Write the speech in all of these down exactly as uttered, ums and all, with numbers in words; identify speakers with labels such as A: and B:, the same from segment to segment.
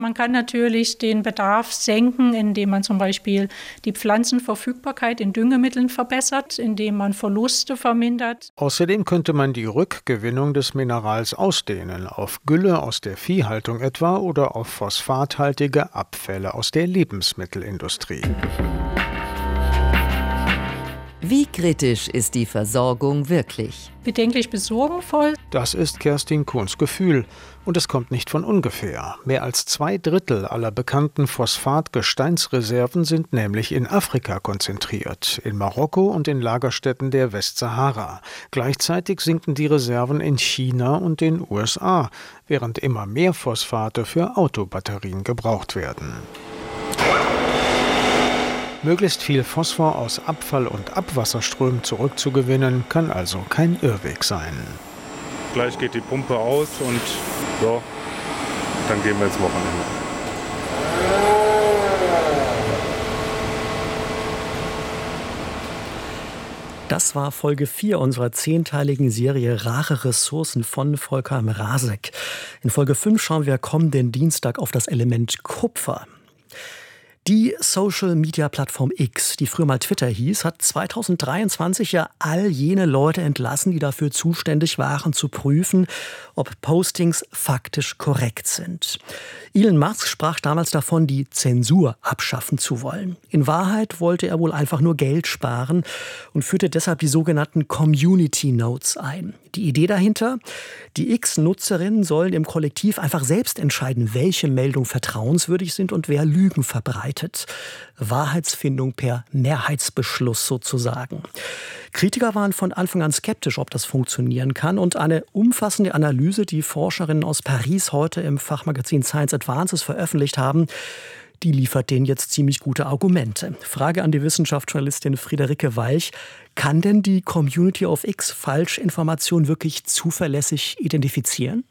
A: Man kann natürlich den Bedarf senken, indem man zum Beispiel die Pflanzenverfügbarkeit in Düngemitteln verbessert, indem man Verluste vermindert.
B: Außerdem könnte man die Rückgewinnung des Minerals ausdehnen, auf Gülle aus der Viehhaltung etwa oder auf phosphathaltige Abfälle aus der Lebensmittelindustrie.
C: Wie kritisch ist die Versorgung wirklich?
A: Bedenklich bis sorgenvoll.
B: Das ist Kerstin Kuhns Gefühl. Und es kommt nicht von ungefähr. Mehr als zwei Drittel aller bekannten Phosphat-Gesteinsreserven sind nämlich in Afrika konzentriert, in Marokko und in Lagerstätten der Westsahara. Gleichzeitig sinken die Reserven in China und den U S A, während immer mehr Phosphate für Autobatterien gebraucht werden. Möglichst viel Phosphor aus Abfall- und Abwasserströmen zurückzugewinnen, kann also kein Irrweg sein.
D: Gleich geht die Pumpe aus und ja, dann gehen wir ins Wochenende.
E: Das war Folge vier unserer zehnteiligen Serie Rare Ressourcen von Volker Mrazek. In Folge fünf schauen wir kommenden Dienstag auf das Element Kupfer. Die Social-Media-Plattform X, die früher mal Twitter hieß, hat zweitausenddreiundzwanzig ja all jene Leute entlassen, die dafür zuständig waren, zu prüfen, ob Postings faktisch korrekt sind. Elon Musk sprach damals davon, die Zensur abschaffen zu wollen. In Wahrheit wollte er wohl einfach nur Geld sparen und führte deshalb die sogenannten Community Notes ein. Die Idee dahinter? Die X-Nutzerinnen sollen im Kollektiv einfach selbst entscheiden, welche Meldungen vertrauenswürdig sind und wer Lügen verbreitet. Wahrheitsfindung per Mehrheitsbeschluss sozusagen. Kritiker waren von Anfang an skeptisch, ob das funktionieren kann. Und eine umfassende Analyse, die Forscherinnen aus Paris heute im Fachmagazin Science Advances veröffentlicht haben, die liefert denen jetzt ziemlich gute Argumente. Frage an die Wissenschaftsjournalistin Friederike Walch. Kann denn die Community of X Falschinformationen wirklich zuverlässig identifizieren?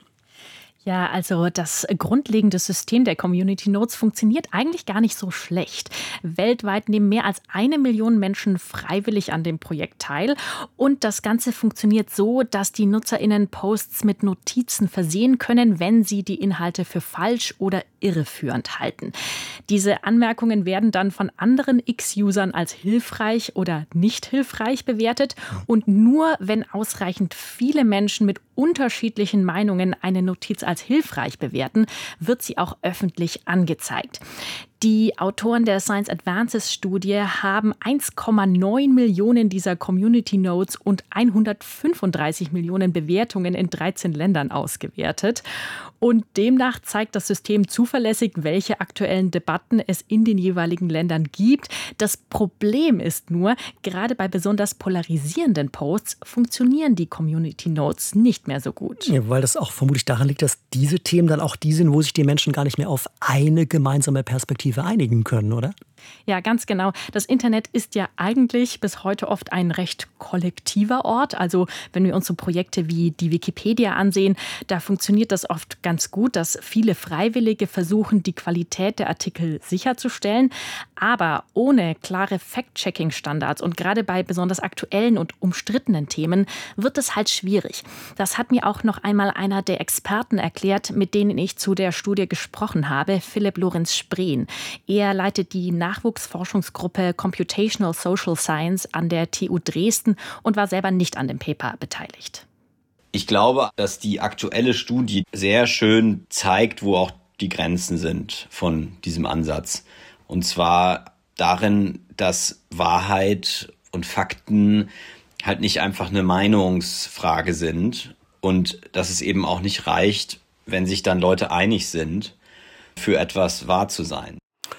F: Ja, also das grundlegende System der Community Notes funktioniert eigentlich gar nicht so schlecht. Weltweit nehmen mehr als eine Million Menschen freiwillig an dem Projekt teil. Und das Ganze funktioniert so, dass die NutzerInnen Posts mit Notizen versehen können, wenn sie die Inhalte für falsch oder irreführend halten. Diese Anmerkungen werden dann von anderen X-Usern als hilfreich oder nicht hilfreich bewertet. Und nur wenn ausreichend viele Menschen mit unterschiedlichen Meinungen eine Notiz als hilfreich bewerten, wird sie auch öffentlich angezeigt. Die Autoren der Science Advances Studie haben eins Komma neun Millionen dieser Community Notes und hundertfünfunddreißig Millionen Bewertungen in dreizehn Ländern ausgewertet. Und demnach zeigt das System zuverlässig, welche aktuellen Debatten es in den jeweiligen Ländern gibt. Das Problem ist nur, gerade bei besonders polarisierenden Posts funktionieren die Community Notes nicht mehr so gut.
E: Ja, weil das auch vermutlich daran liegt, dass diese Themen dann auch die sind, wo sich die Menschen gar nicht mehr auf eine gemeinsame Perspektive einigen können, oder?
F: Ja, ganz genau. Das Internet ist ja eigentlich bis heute oft ein recht kollektiver Ort. Also wenn wir uns so Projekte wie die Wikipedia ansehen, da funktioniert das oft ganz gut, dass viele Freiwillige versuchen, die Qualität der Artikel sicherzustellen. Aber ohne klare Fact-Checking-Standards und gerade bei besonders aktuellen und umstrittenen Themen wird es halt schwierig. Das hat mir auch noch einmal einer der Experten erklärt, mit denen ich zu der Studie gesprochen habe, Philipp Lorenz Spreen. Er leitet die Nachwuchsforschungsgruppe Computational Social Science an der T U Dresden und war selber nicht an dem Paper beteiligt.
G: Ich glaube, dass die aktuelle Studie sehr schön zeigt, wo auch die Grenzen sind von diesem Ansatz. Und zwar darin, dass Wahrheit und Fakten halt nicht einfach eine Meinungsfrage sind und dass es eben auch nicht reicht, wenn sich dann Leute einig sind, für etwas wahr zu sein.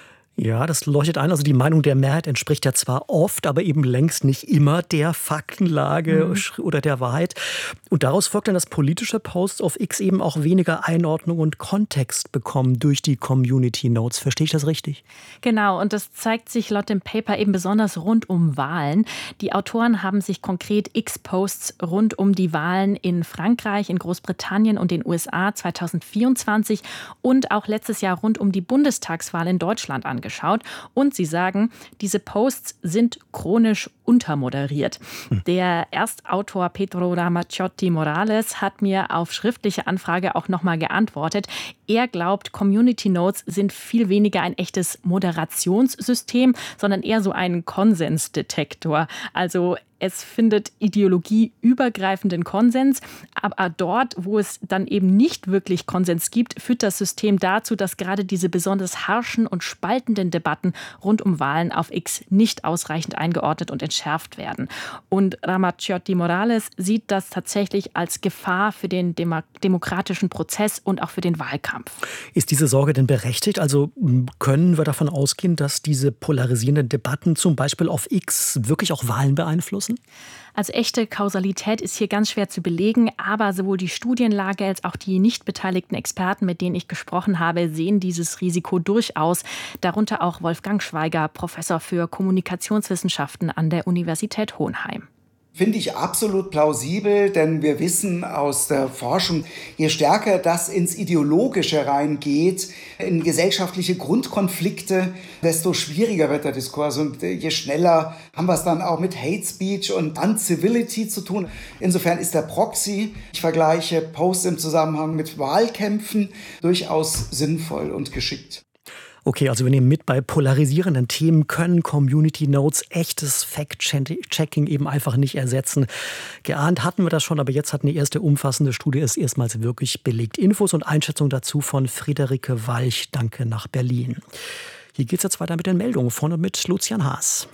E: Ja, das leuchtet ein. Also die Meinung der Mehrheit entspricht ja zwar oft, aber eben längst nicht immer der Faktenlage mhm. oder der Wahrheit. Und daraus folgt dann, dass politische Posts auf X eben auch weniger Einordnung und Kontext bekommen durch die Community Notes. Verstehe ich das richtig?
F: Genau, und das zeigt sich laut dem Paper eben besonders rund um Wahlen. Die Autoren haben sich konkret X-Posts rund um die Wahlen in Frankreich, in Großbritannien und den U S A zweitausendvierundzwanzig und auch letztes Jahr rund um die Bundestagswahl in Deutschland angeschaut. angeschaut und sie sagen, diese Posts sind chronisch untermoderiert. Hm. Der Erstautor Pedro Ramazzotti Morales hat mir auf schriftliche Anfrage auch nochmal geantwortet. Er glaubt, Community Notes sind viel weniger ein echtes Moderationssystem, sondern eher so ein Konsensdetektor. Also es findet ideologieübergreifenden Konsens, aber dort, wo es dann eben nicht wirklich Konsens gibt, führt das System dazu, dass gerade diese besonders harschen und spaltenden Debatten rund um Wahlen auf X nicht ausreichend eingeordnet und entschärft werden. Und Ramazzotti Morales sieht das tatsächlich als Gefahr für den Demo- demokratischen Prozess und auch für den Wahlkampf.
E: Ist diese Sorge denn berechtigt? Also können wir davon ausgehen, dass diese polarisierenden Debatten zum Beispiel auf X wirklich auch Wahlen beeinflussen?
F: Also echte Kausalität ist hier ganz schwer zu belegen, aber sowohl die Studienlage als auch die nicht beteiligten Experten, mit denen ich gesprochen habe, sehen dieses Risiko durchaus. Darunter auch Wolfgang Schweiger, Professor für Kommunikationswissenschaften an der Universität Hohenheim.
H: Finde ich absolut plausibel, denn wir wissen aus der Forschung, je stärker das ins Ideologische reingeht, in gesellschaftliche Grundkonflikte, desto schwieriger wird der Diskurs und je schneller haben wir es dann auch mit Hate Speech und Uncivility zu tun. Insofern ist der Proxy, ich vergleiche Posts im Zusammenhang mit Wahlkämpfen, durchaus sinnvoll und geschickt.
E: Okay, also wir nehmen mit, bei polarisierenden Themen können Community Notes echtes Fact-Checking eben einfach nicht ersetzen. Geahnt hatten wir das schon, aber jetzt hat eine erste umfassende Studie es erstmals wirklich belegt. Infos und Einschätzung dazu von Friederike Walch. Danke nach Berlin. Hier geht's jetzt weiter mit den Meldungen. Vorne mit Lucian Haas.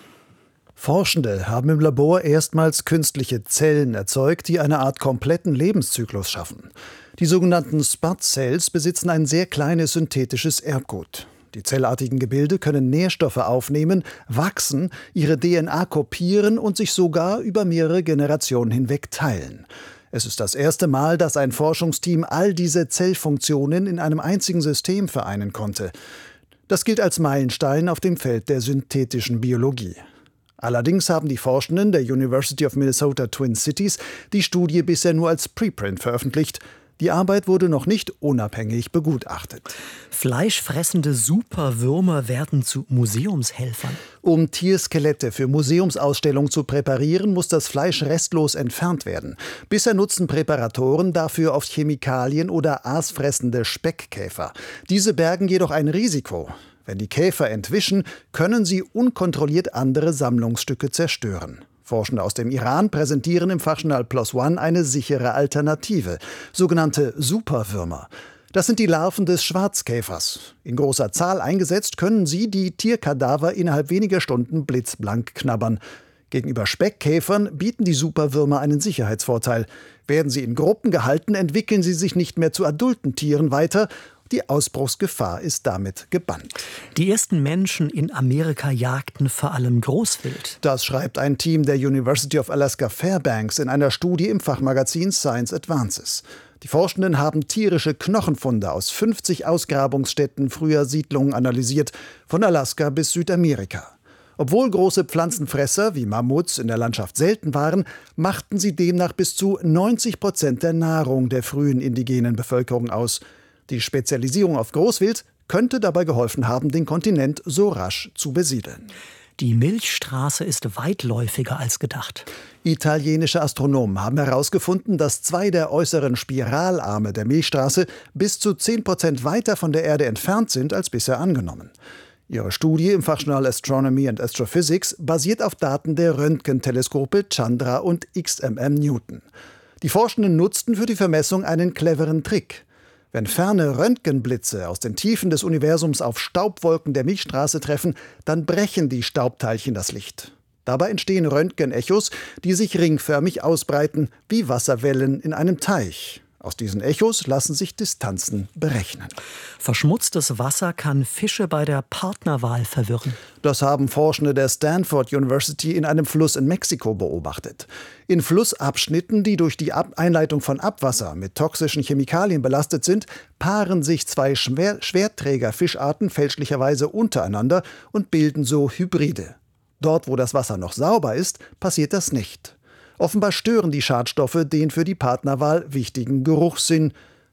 I: Forschende haben im Labor erstmals künstliche Zellen erzeugt, die eine Art kompletten Lebenszyklus schaffen. Die sogenannten Spud-Cells besitzen ein sehr kleines synthetisches Erbgut. Die zellartigen Gebilde können Nährstoffe aufnehmen, wachsen, ihre D N A kopieren und sich sogar über mehrere Generationen hinweg teilen. Es ist das erste Mal, dass ein Forschungsteam all diese Zellfunktionen in einem einzigen System vereinen konnte. Das gilt als Meilenstein auf dem Feld der synthetischen Biologie. Allerdings haben die Forschenden der University of Minnesota Twin Cities die Studie bisher nur als Preprint veröffentlicht. Die Arbeit wurde noch nicht unabhängig begutachtet.
E: Fleischfressende Superwürmer werden zu Museumshelfern.
I: Um Tierskelette für Museumsausstellungen zu präparieren, muss das Fleisch restlos entfernt werden. Bisher nutzen Präparatoren dafür oft Chemikalien oder aasfressende Speckkäfer. Diese bergen jedoch ein Risiko. Wenn die Käfer entwischen, können sie unkontrolliert andere Sammlungsstücke zerstören. Forschende aus dem Iran präsentieren im Fachjournal PLOS ONE eine sichere Alternative, sogenannte Superwürmer. Das sind die Larven des Schwarzkäfers. In großer Zahl eingesetzt können sie die Tierkadaver innerhalb weniger Stunden blitzblank knabbern. Gegenüber Speckkäfern bieten die Superwürmer einen Sicherheitsvorteil. Werden sie in Gruppen gehalten, entwickeln sie sich nicht mehr zu adulten Tieren weiter. Die Ausbruchsgefahr ist damit gebannt.
E: Die ersten Menschen in Amerika jagten vor allem Großwild.
I: Das schreibt ein Team der University of Alaska Fairbanks in einer Studie im Fachmagazin Science Advances. Die Forschenden haben tierische Knochenfunde aus fünfzig Ausgrabungsstätten früher Siedlungen analysiert, von Alaska bis Südamerika. Obwohl große Pflanzenfresser wie Mammuts in der Landschaft selten waren, machten sie demnach bis zu neunzig Prozent der Nahrung der frühen indigenen Bevölkerung aus. Die Spezialisierung auf Großwild könnte dabei geholfen haben, den Kontinent so rasch zu besiedeln.
E: Die Milchstraße ist weitläufiger als gedacht.
I: Italienische Astronomen haben herausgefunden, dass zwei der äußeren Spiralarme der Milchstraße bis zu zehn Prozent weiter von der Erde entfernt sind als bisher angenommen. Ihre Studie im Fachjournal Astronomy and Astrophysics basiert auf Daten der Röntgenteleskope Chandra und X M M Newton. Die Forschenden nutzten für die Vermessung einen cleveren Trick. Wenn ferne Röntgenblitze aus den Tiefen des Universums auf Staubwolken der Milchstraße treffen, dann brechen die Staubteilchen das Licht. Dabei entstehen Röntgenechos, die sich ringförmig ausbreiten, wie Wasserwellen in einem Teich. Aus diesen Echos lassen sich Distanzen berechnen.
E: Verschmutztes Wasser kann Fische bei der Partnerwahl verwirren.
I: Das haben Forschende der Stanford University in einem Fluss in Mexiko beobachtet. In Flussabschnitten, die durch die Ab- Einleitung von Abwasser mit toxischen Chemikalien belastet sind, paaren sich zwei Schwer- Schwerträgerfischarten fälschlicherweise untereinander und bilden so Hybride. Dort, wo das Wasser noch sauber ist, passiert das nicht. Offenbar stören die Schadstoffe den für die Partnerwahl wichtigen Geruchssinn.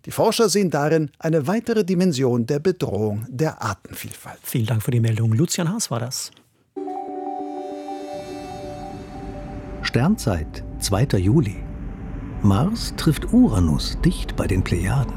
I: Die Forscher sehen darin eine weitere Dimension der Bedrohung der Artenvielfalt.
E: Vielen Dank für die Meldung. Lucian Haas war das.
J: Sternzeit, zweiter Juli. Mars trifft Uranus dicht bei den Plejaden.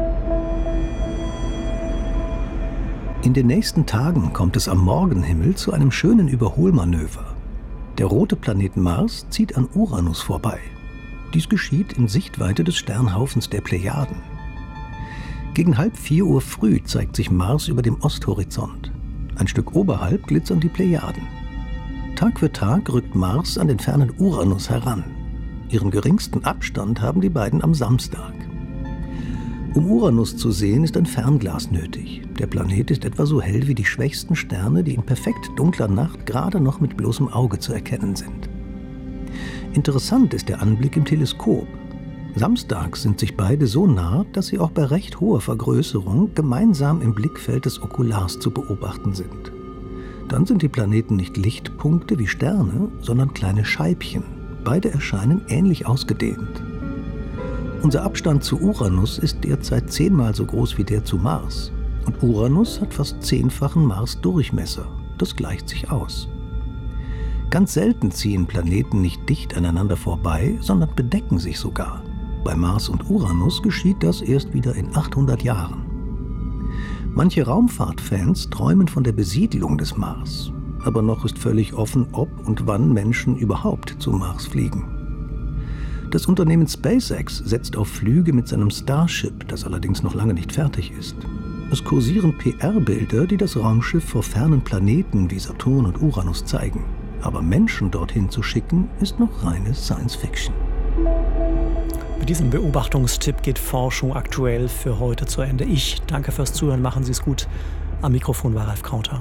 J: In den nächsten Tagen kommt es am Morgenhimmel zu einem schönen Überholmanöver. Der rote Planet Mars zieht an Uranus vorbei. Dies geschieht in Sichtweite des Sternhaufens der Plejaden. Gegen halb vier Uhr früh zeigt sich Mars über dem Osthorizont. Ein Stück oberhalb glitzern die Plejaden. Tag für Tag rückt Mars an den fernen Uranus heran. Ihren geringsten Abstand haben die beiden am Samstag. Um Uranus zu sehen, ist ein Fernglas nötig. Der Planet ist etwa so hell wie die schwächsten Sterne, die in perfekt dunkler Nacht gerade noch mit bloßem Auge zu erkennen sind. Interessant ist der Anblick im Teleskop. Samstags sind sich beide so nah, dass sie auch bei recht hoher Vergrößerung gemeinsam im Blickfeld des Okulars zu beobachten sind. Dann sind die Planeten nicht Lichtpunkte wie Sterne, sondern kleine Scheibchen. Beide erscheinen ähnlich ausgedehnt. Unser Abstand zu Uranus ist derzeit zehnmal so groß wie der zu Mars. Und Uranus hat fast zehnfachen Mars-Durchmesser. Das gleicht sich aus. Ganz selten ziehen Planeten nicht dicht aneinander vorbei, sondern bedecken sich sogar. Bei Mars und Uranus geschieht das erst wieder in achthundert Jahren. Manche Raumfahrtfans träumen von der Besiedlung des Mars. Aber noch ist völlig offen, ob und wann Menschen überhaupt zum Mars fliegen. Das Unternehmen SpaceX setzt auf Flüge mit seinem Starship, das allerdings noch lange nicht fertig ist. Es kursieren P R-Bilder, die das Raumschiff vor fernen Planeten wie Saturn und Uranus zeigen. Aber Menschen dorthin zu schicken, ist noch reine Science-Fiction.
E: Mit diesem Beobachtungstipp geht Forschung aktuell für heute zu Ende. Ich danke fürs Zuhören, machen Sie es gut. Am Mikrofon war Ralf Krauter.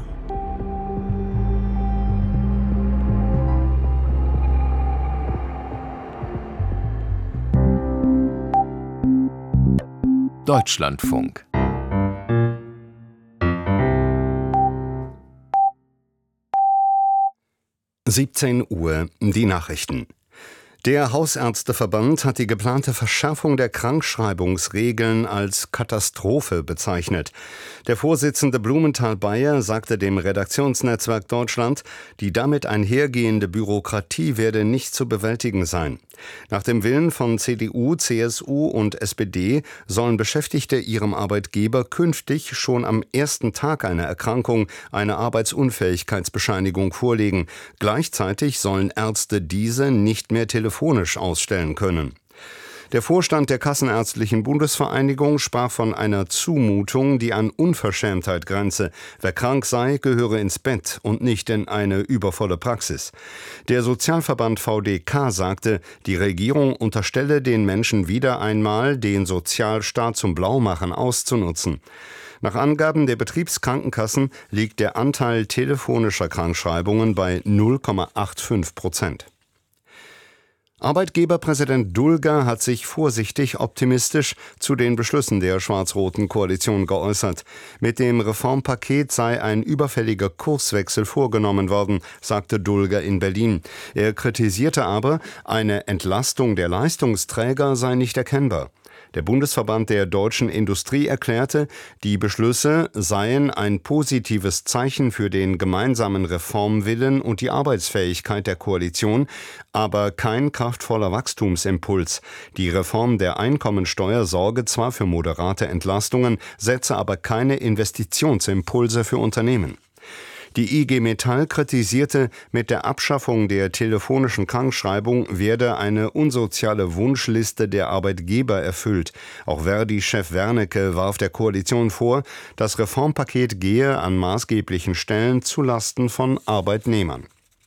K: Deutschlandfunk. siebzehn Uhr, die Nachrichten. Der Hausärzteverband hat die geplante Verschärfung der Krankschreibungsregeln als Katastrophe bezeichnet. Der Vorsitzende Blumenthal-Beyer sagte dem Redaktionsnetzwerk Deutschland, die damit einhergehende Bürokratie werde nicht zu bewältigen sein. Nach dem Willen von C D U, C S U und S P D sollen Beschäftigte ihrem Arbeitgeber künftig schon am ersten Tag einer Erkrankung eine Arbeitsunfähigkeitsbescheinigung vorlegen. Gleichzeitig sollen Ärzte diese nicht mehr telefonisch ausstellen können. Der Vorstand der Kassenärztlichen Bundesvereinigung sprach von einer Zumutung, die an Unverschämtheit grenze. Wer krank sei, gehöre ins Bett und nicht in eine übervolle Praxis. Der Sozialverband V D K sagte, die Regierung unterstelle den Menschen wieder einmal, den Sozialstaat zum Blaumachen auszunutzen. Nach Angaben der Betriebskrankenkassen liegt der Anteil telefonischer Krankschreibungen bei null Komma fünfundachtzig Prozent. Arbeitgeberpräsident Dulger hat sich vorsichtig optimistisch zu den Beschlüssen der schwarz-roten Koalition geäußert. Mit dem Reformpaket sei ein überfälliger Kurswechsel vorgenommen worden, sagte Dulger in Berlin. Er kritisierte aber, eine Entlastung der Leistungsträger sei nicht erkennbar. Der Bundesverband der deutschen Industrie erklärte, die Beschlüsse seien ein positives Zeichen für den gemeinsamen Reformwillen und die Arbeitsfähigkeit der Koalition, aber kein kraftvoller Wachstumsimpuls. Die Reform der Einkommensteuer sorge zwar für moderate Entlastungen, setze aber keine Investitionsimpulse für Unternehmen. Die I G Metall kritisierte, mit der Abschaffung der telefonischen Krankschreibung werde eine unsoziale Wunschliste der Arbeitgeber erfüllt. Auch Verdi-Chef Wernicke warf der Koalition vor, das Reformpaket gehe an maßgeblichen Stellen zulasten von Arbeitnehmern.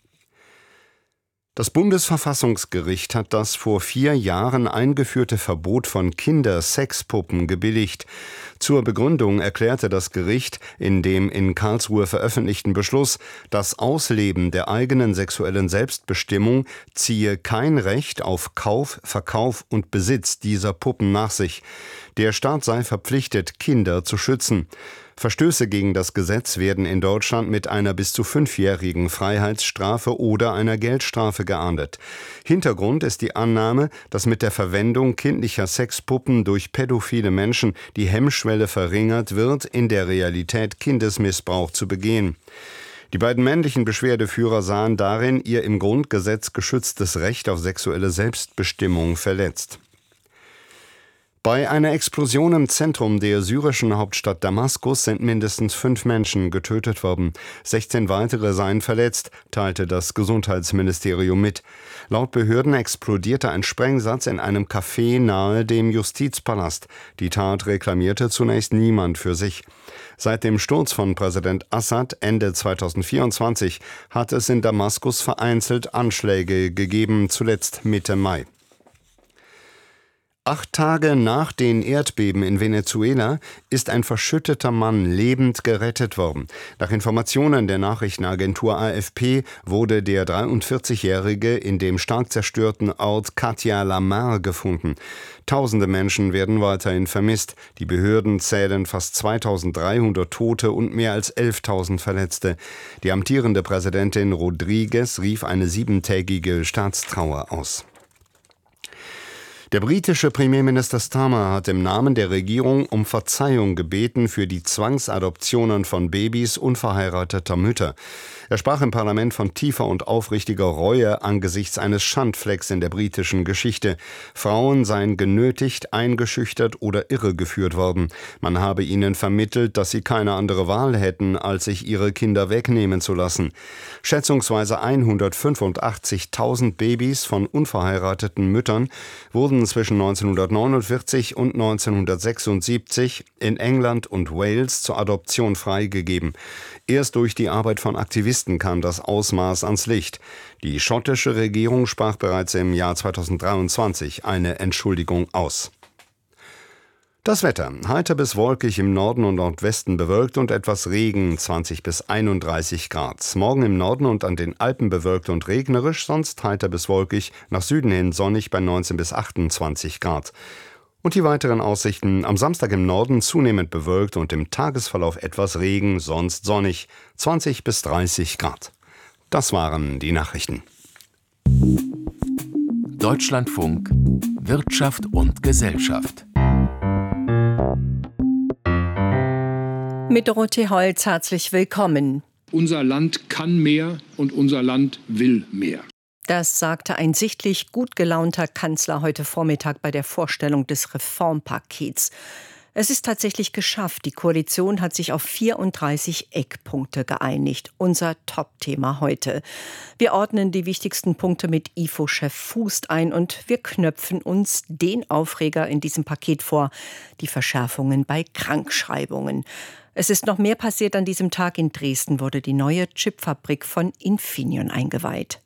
K: Das Bundesverfassungsgericht hat das vor vier Jahren eingeführte Verbot von Kindersexpuppen gebilligt. Zur Begründung erklärte das Gericht in dem in Karlsruhe veröffentlichten Beschluss, das Ausleben der eigenen sexuellen Selbstbestimmung ziehe kein Recht auf Kauf, Verkauf und Besitz dieser Puppen nach sich. Der Staat sei verpflichtet, Kinder zu schützen. Verstöße gegen das Gesetz werden in Deutschland mit einer bis zu fünfjährigen Freiheitsstrafe oder einer Geldstrafe geahndet. Hintergrund ist die Annahme, dass mit der Verwendung kindlicher Sexpuppen durch pädophile Menschen die Hemmschwelle verringert wird, in der Realität Kindesmissbrauch zu begehen. Die beiden männlichen Beschwerdeführer sahen darin ihr im Grundgesetz geschütztes Recht auf sexuelle Selbstbestimmung verletzt. Bei einer Explosion im Zentrum der syrischen Hauptstadt Damaskus sind mindestens fünf Menschen getötet worden. sechzehn weitere seien verletzt, teilte das Gesundheitsministerium mit. Laut Behörden explodierte ein Sprengsatz in einem Café nahe dem Justizpalast. Die Tat reklamierte zunächst niemand für sich. Seit dem Sturz von Präsident Assad Ende zweitausendvierundzwanzig hat es in Damaskus vereinzelt Anschläge gegeben, zuletzt Mitte Mai. Acht Tage nach den Erdbeben in Venezuela ist ein verschütteter Mann lebend gerettet worden. Nach Informationen der Nachrichtenagentur A F P wurde der dreiundvierzigjährige in dem stark zerstörten Ort Katia La Mar gefunden. Tausende Menschen werden weiterhin vermisst. Die Behörden zählen fast zweitausenddreihundert Tote und mehr als elftausend Verletzte. Die amtierende Präsidentin Rodriguez rief eine siebentägige Staatstrauer aus. Der britische Premierminister Starmer hat im Namen der Regierung um Verzeihung gebeten für die Zwangsadoptionen von Babys unverheirateter Mütter. Er sprach im Parlament von tiefer und aufrichtiger Reue angesichts eines Schandflecks in der britischen Geschichte. Frauen seien genötigt, eingeschüchtert oder irregeführt worden. Man habe ihnen vermittelt, dass sie keine andere Wahl hätten, als sich ihre Kinder wegnehmen zu lassen. Schätzungsweise hundertfünfundachtzigtausend Babys von unverheirateten Müttern wurden zwischen neunzehnhundertneunundvierzig und neunzehnhundertsechsundsiebzig in England und Wales zur Adoption freigegeben. Erst durch die Arbeit von Aktivisten kam das Ausmaß ans Licht. Die schottische Regierung sprach bereits im Jahr zweitausenddreiundzwanzig eine Entschuldigung aus. Das Wetter. Heiter bis wolkig, im Norden und Nordwesten bewölkt und etwas Regen, zwanzig bis einunddreißig Grad. Morgen im Norden und an den Alpen bewölkt und regnerisch, sonst heiter bis wolkig, nach Süden hin sonnig bei neunzehn bis achtundzwanzig Grad. Und die weiteren Aussichten: am Samstag im Norden zunehmend bewölkt und im Tagesverlauf etwas Regen, sonst sonnig, zwanzig bis dreißig Grad. Das waren die Nachrichten.
L: Deutschlandfunk Wirtschaft und Gesellschaft.
M: Mit Dorothee Holz herzlich willkommen.
N: Unser Land kann mehr und unser Land will mehr.
M: Das sagte ein sichtlich gut gelaunter Kanzler heute Vormittag bei der Vorstellung des Reformpakets. Es ist tatsächlich geschafft. Die Koalition hat sich auf vierunddreißig Eckpunkte geeinigt. Unser Top-Thema heute. Wir ordnen die wichtigsten Punkte mit I F O-Chef Fußt ein und wir knöpfen uns den Aufreger in diesem Paket vor: die Verschärfungen bei Krankschreibungen. Es ist noch mehr passiert an diesem Tag. In Dresden wurde die neue Chipfabrik von Infineon eingeweiht.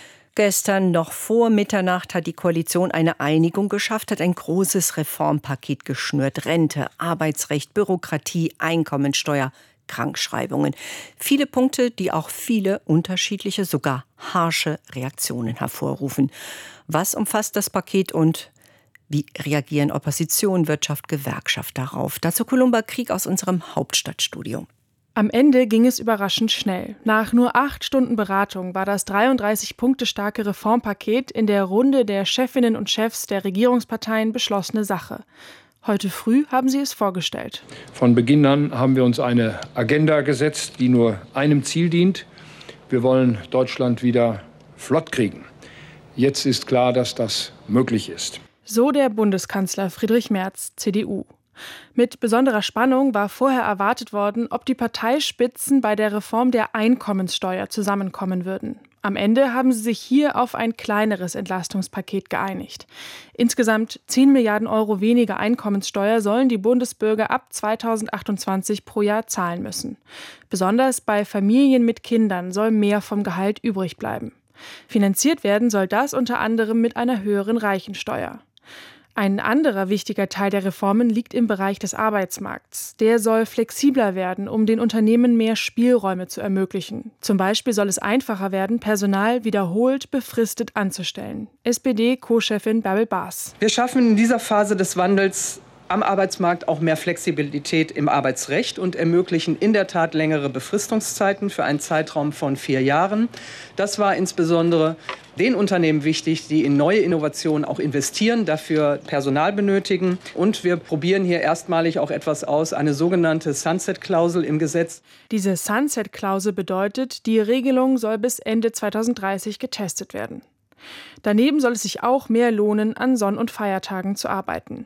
M: Gestern noch vor Mitternacht hat die Koalition eine Einigung geschafft, hat ein großes Reformpaket geschnürt. Rente, Arbeitsrecht, Bürokratie, Einkommensteuer, Krankschreibungen. Viele Punkte, die auch viele unterschiedliche, sogar harsche Reaktionen hervorrufen. Was umfasst das Paket und wie reagieren Opposition, Wirtschaft, Gewerkschaft darauf? Dazu Columba Krieg aus unserem Hauptstadtstudio.
O: Am Ende ging es überraschend schnell. Nach nur acht Stunden Beratung war das dreiunddreißig Punkte starke Reformpaket in der Runde der Chefinnen und Chefs der Regierungsparteien beschlossene Sache. Heute früh haben sie es vorgestellt.
N: Von Beginn an haben wir uns eine Agenda gesetzt, die nur einem Ziel dient. Wir wollen Deutschland wieder flott kriegen. Jetzt ist klar, dass das möglich ist.
O: So der Bundeskanzler Friedrich Merz, C D U. Mit besonderer Spannung war vorher erwartet worden, ob die Parteispitzen bei der Reform der Einkommenssteuer zusammenkommen würden. Am Ende haben sie sich hier auf ein kleineres Entlastungspaket geeinigt. Insgesamt zehn Milliarden Euro weniger Einkommenssteuer sollen die Bundesbürger ab zweitausendachtundzwanzig pro Jahr zahlen müssen. Besonders bei Familien mit Kindern soll mehr vom Gehalt übrig bleiben. Finanziert werden soll das unter anderem mit einer höheren Reichensteuer. Ein anderer wichtiger Teil der Reformen liegt im Bereich des Arbeitsmarkts. Der soll flexibler werden, um den Unternehmen mehr Spielräume zu ermöglichen. Zum Beispiel soll es einfacher werden, Personal wiederholt befristet anzustellen. S P D-Co-Chefin Bärbel Baas.
P: Wir schaffen in dieser Phase des Wandels am Arbeitsmarkt auch mehr Flexibilität im Arbeitsrecht und ermöglichen in der Tat längere Befristungszeiten für einen Zeitraum von vier Jahren. Das war insbesondere den Unternehmen wichtig, die in neue Innovationen auch investieren, dafür Personal benötigen. Und wir probieren hier erstmalig auch etwas aus, eine sogenannte Sunset-Klausel im Gesetz.
O: Diese Sunset-Klausel bedeutet, die Regelung soll bis Ende zweitausenddreißig getestet werden. Daneben soll es sich auch mehr lohnen, an Sonn- und Feiertagen zu arbeiten.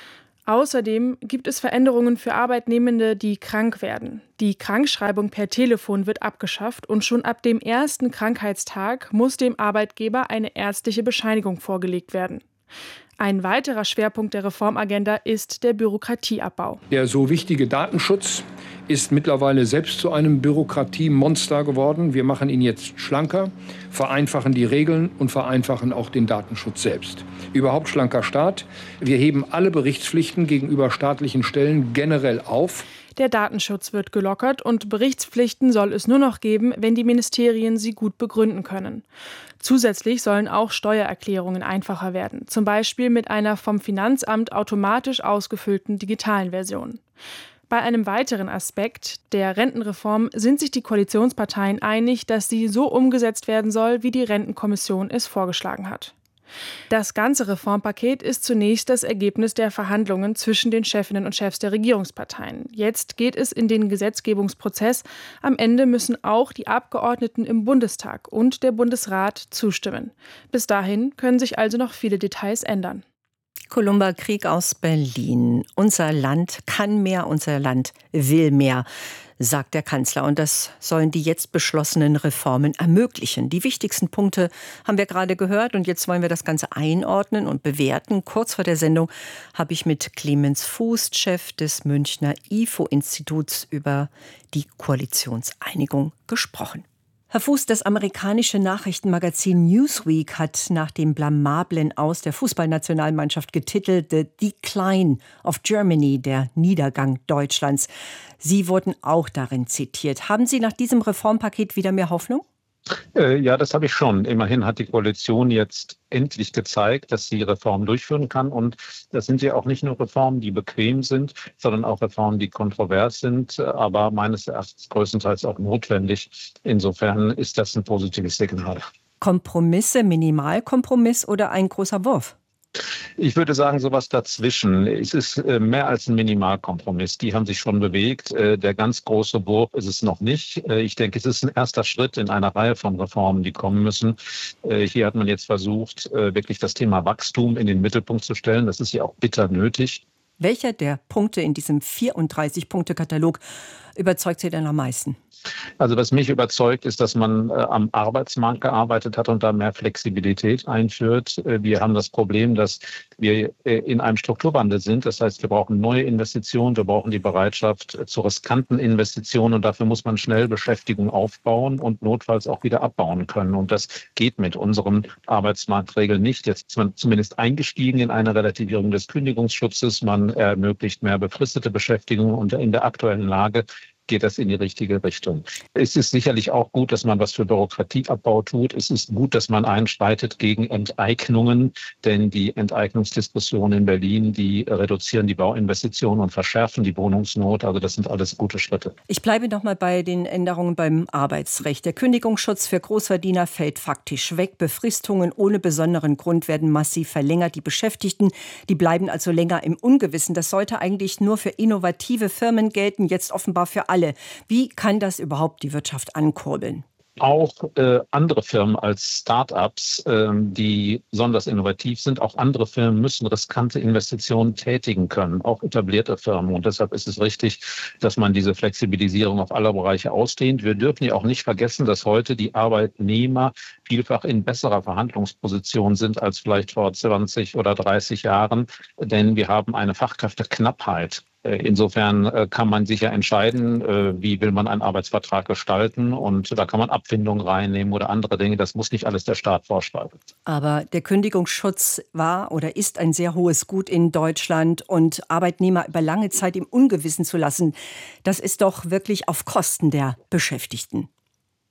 O: Außerdem gibt es Veränderungen für Arbeitnehmende, die krank werden. Die Krankschreibung per Telefon wird abgeschafft und schon ab dem ersten Krankheitstag muss dem Arbeitgeber eine ärztliche Bescheinigung vorgelegt werden. Ein weiterer Schwerpunkt der Reformagenda ist der Bürokratieabbau.
N: Der so wichtige Datenschutz ist mittlerweile selbst zu einem Bürokratiemonster geworden. Wir machen ihn jetzt schlanker, vereinfachen die Regeln und vereinfachen auch den Datenschutz selbst. Überhaupt schlanker Staat. Wir heben alle Berichtspflichten gegenüber staatlichen Stellen generell auf.
O: Der Datenschutz wird gelockert und Berichtspflichten soll es nur noch geben, wenn die Ministerien sie gut begründen können. Zusätzlich sollen auch Steuererklärungen einfacher werden, zum Beispiel mit einer vom Finanzamt automatisch ausgefüllten digitalen Version. Bei einem weiteren Aspekt, der Rentenreform, sind sich die Koalitionsparteien einig, dass sie so umgesetzt werden soll, wie die Rentenkommission es vorgeschlagen hat. Das ganze Reformpaket ist zunächst das Ergebnis der Verhandlungen zwischen den Chefinnen und Chefs der Regierungsparteien. Jetzt geht es in den Gesetzgebungsprozess. Am Ende müssen auch die Abgeordneten im Bundestag und der Bundesrat zustimmen. Bis dahin können sich also noch viele Details ändern.
M: Columba Krieg aus Berlin. Unser Land kann mehr, unser Land will mehr, sagt der Kanzler. Und das sollen die jetzt beschlossenen Reformen ermöglichen. Die wichtigsten Punkte haben wir gerade gehört. Und jetzt wollen wir das Ganze einordnen und bewerten. Kurz vor der Sendung habe ich mit Clemens Fuß, Chef des Münchner I F O-Instituts, über die Koalitionseinigung gesprochen. Herr Fuß, das amerikanische Nachrichtenmagazin Newsweek hat nach dem blamablen Aus der Fußballnationalmannschaft getitelt The Decline of Germany, der Niedergang Deutschlands. Sie wurden auch darin zitiert. Haben Sie nach diesem Reformpaket wieder mehr Hoffnung?
Q: Äh, ja, das habe ich schon. Immerhin hat die Koalition jetzt endlich gezeigt, dass sie Reformen durchführen kann. Und das sind ja auch nicht nur Reformen, die bequem sind, sondern auch Reformen, die kontrovers sind, aber meines Erachtens größtenteils auch notwendig. Insofern ist das ein positives Signal.
M: Kompromisse, Minimalkompromiss oder ein großer Wurf?
Q: Ich würde sagen, sowas dazwischen. Es ist mehr als ein Minimalkompromiss. Die haben sich schon bewegt. Der ganz große Wurf ist es noch nicht. Ich denke, es ist ein erster Schritt in einer Reihe von Reformen, die kommen müssen. Hier hat man jetzt versucht, wirklich das Thema Wachstum in den Mittelpunkt zu stellen. Das ist ja auch bitter nötig.
M: Welcher der Punkte in diesem vierunddreißig-Punkte-Katalog überzeugt Sie denn am meisten?
Q: Also was mich überzeugt, ist, dass man äh, am Arbeitsmarkt gearbeitet hat und da mehr Flexibilität einführt. Äh, wir haben das Problem, dass wir äh, in einem Strukturwandel sind. Das heißt, wir brauchen neue Investitionen, wir brauchen die Bereitschaft äh, zu riskanten Investitionen und dafür muss man schnell Beschäftigung aufbauen und notfalls auch wieder abbauen können. Und das geht mit unseren Arbeitsmarktregeln nicht. Jetzt ist man zumindest eingestiegen in eine Relativierung des Kündigungsschutzes. Man ermöglicht mehr befristete Beschäftigung und in der aktuellen Lage geht das in die richtige Richtung. Es ist sicherlich auch gut, dass man was für Bürokratieabbau tut. Es ist gut, dass man einschreitet gegen Enteignungen, denn die Enteignungsdiskussionen in Berlin, die reduzieren die Bauinvestitionen und verschärfen die Wohnungsnot. Also das sind alles gute Schritte.
M: Ich bleibe noch mal bei den Änderungen beim Arbeitsrecht. Der Kündigungsschutz für Großverdiener fällt faktisch weg. Befristungen ohne besonderen Grund werden massiv verlängert. Die Beschäftigten, die bleiben also länger im Ungewissen. Das sollte eigentlich nur für innovative Firmen gelten, jetzt offenbar für alle. Wie kann das überhaupt die Wirtschaft ankurbeln?
Q: Auch äh, andere Firmen als Start-ups, äh, die besonders innovativ sind, auch andere Firmen müssen riskante Investitionen tätigen können, auch etablierte Firmen. Und deshalb ist es richtig, dass man diese Flexibilisierung auf alle Bereiche ausdehnt. Wir dürfen ja auch nicht vergessen, dass heute die Arbeitnehmer vielfach in besserer Verhandlungsposition sind als vielleicht vor zwanzig oder dreißig Jahren, denn wir haben eine Fachkräfteknappheit. Insofern kann man sich ja entscheiden, wie will man einen Arbeitsvertrag gestalten, und da kann man Abfindungen reinnehmen oder andere Dinge. Das muss nicht alles der Staat vorschreiben.
M: Aber der Kündigungsschutz war oder ist ein sehr hohes Gut in Deutschland, und Arbeitnehmer über lange Zeit im Ungewissen zu lassen, das ist doch wirklich auf Kosten der Beschäftigten.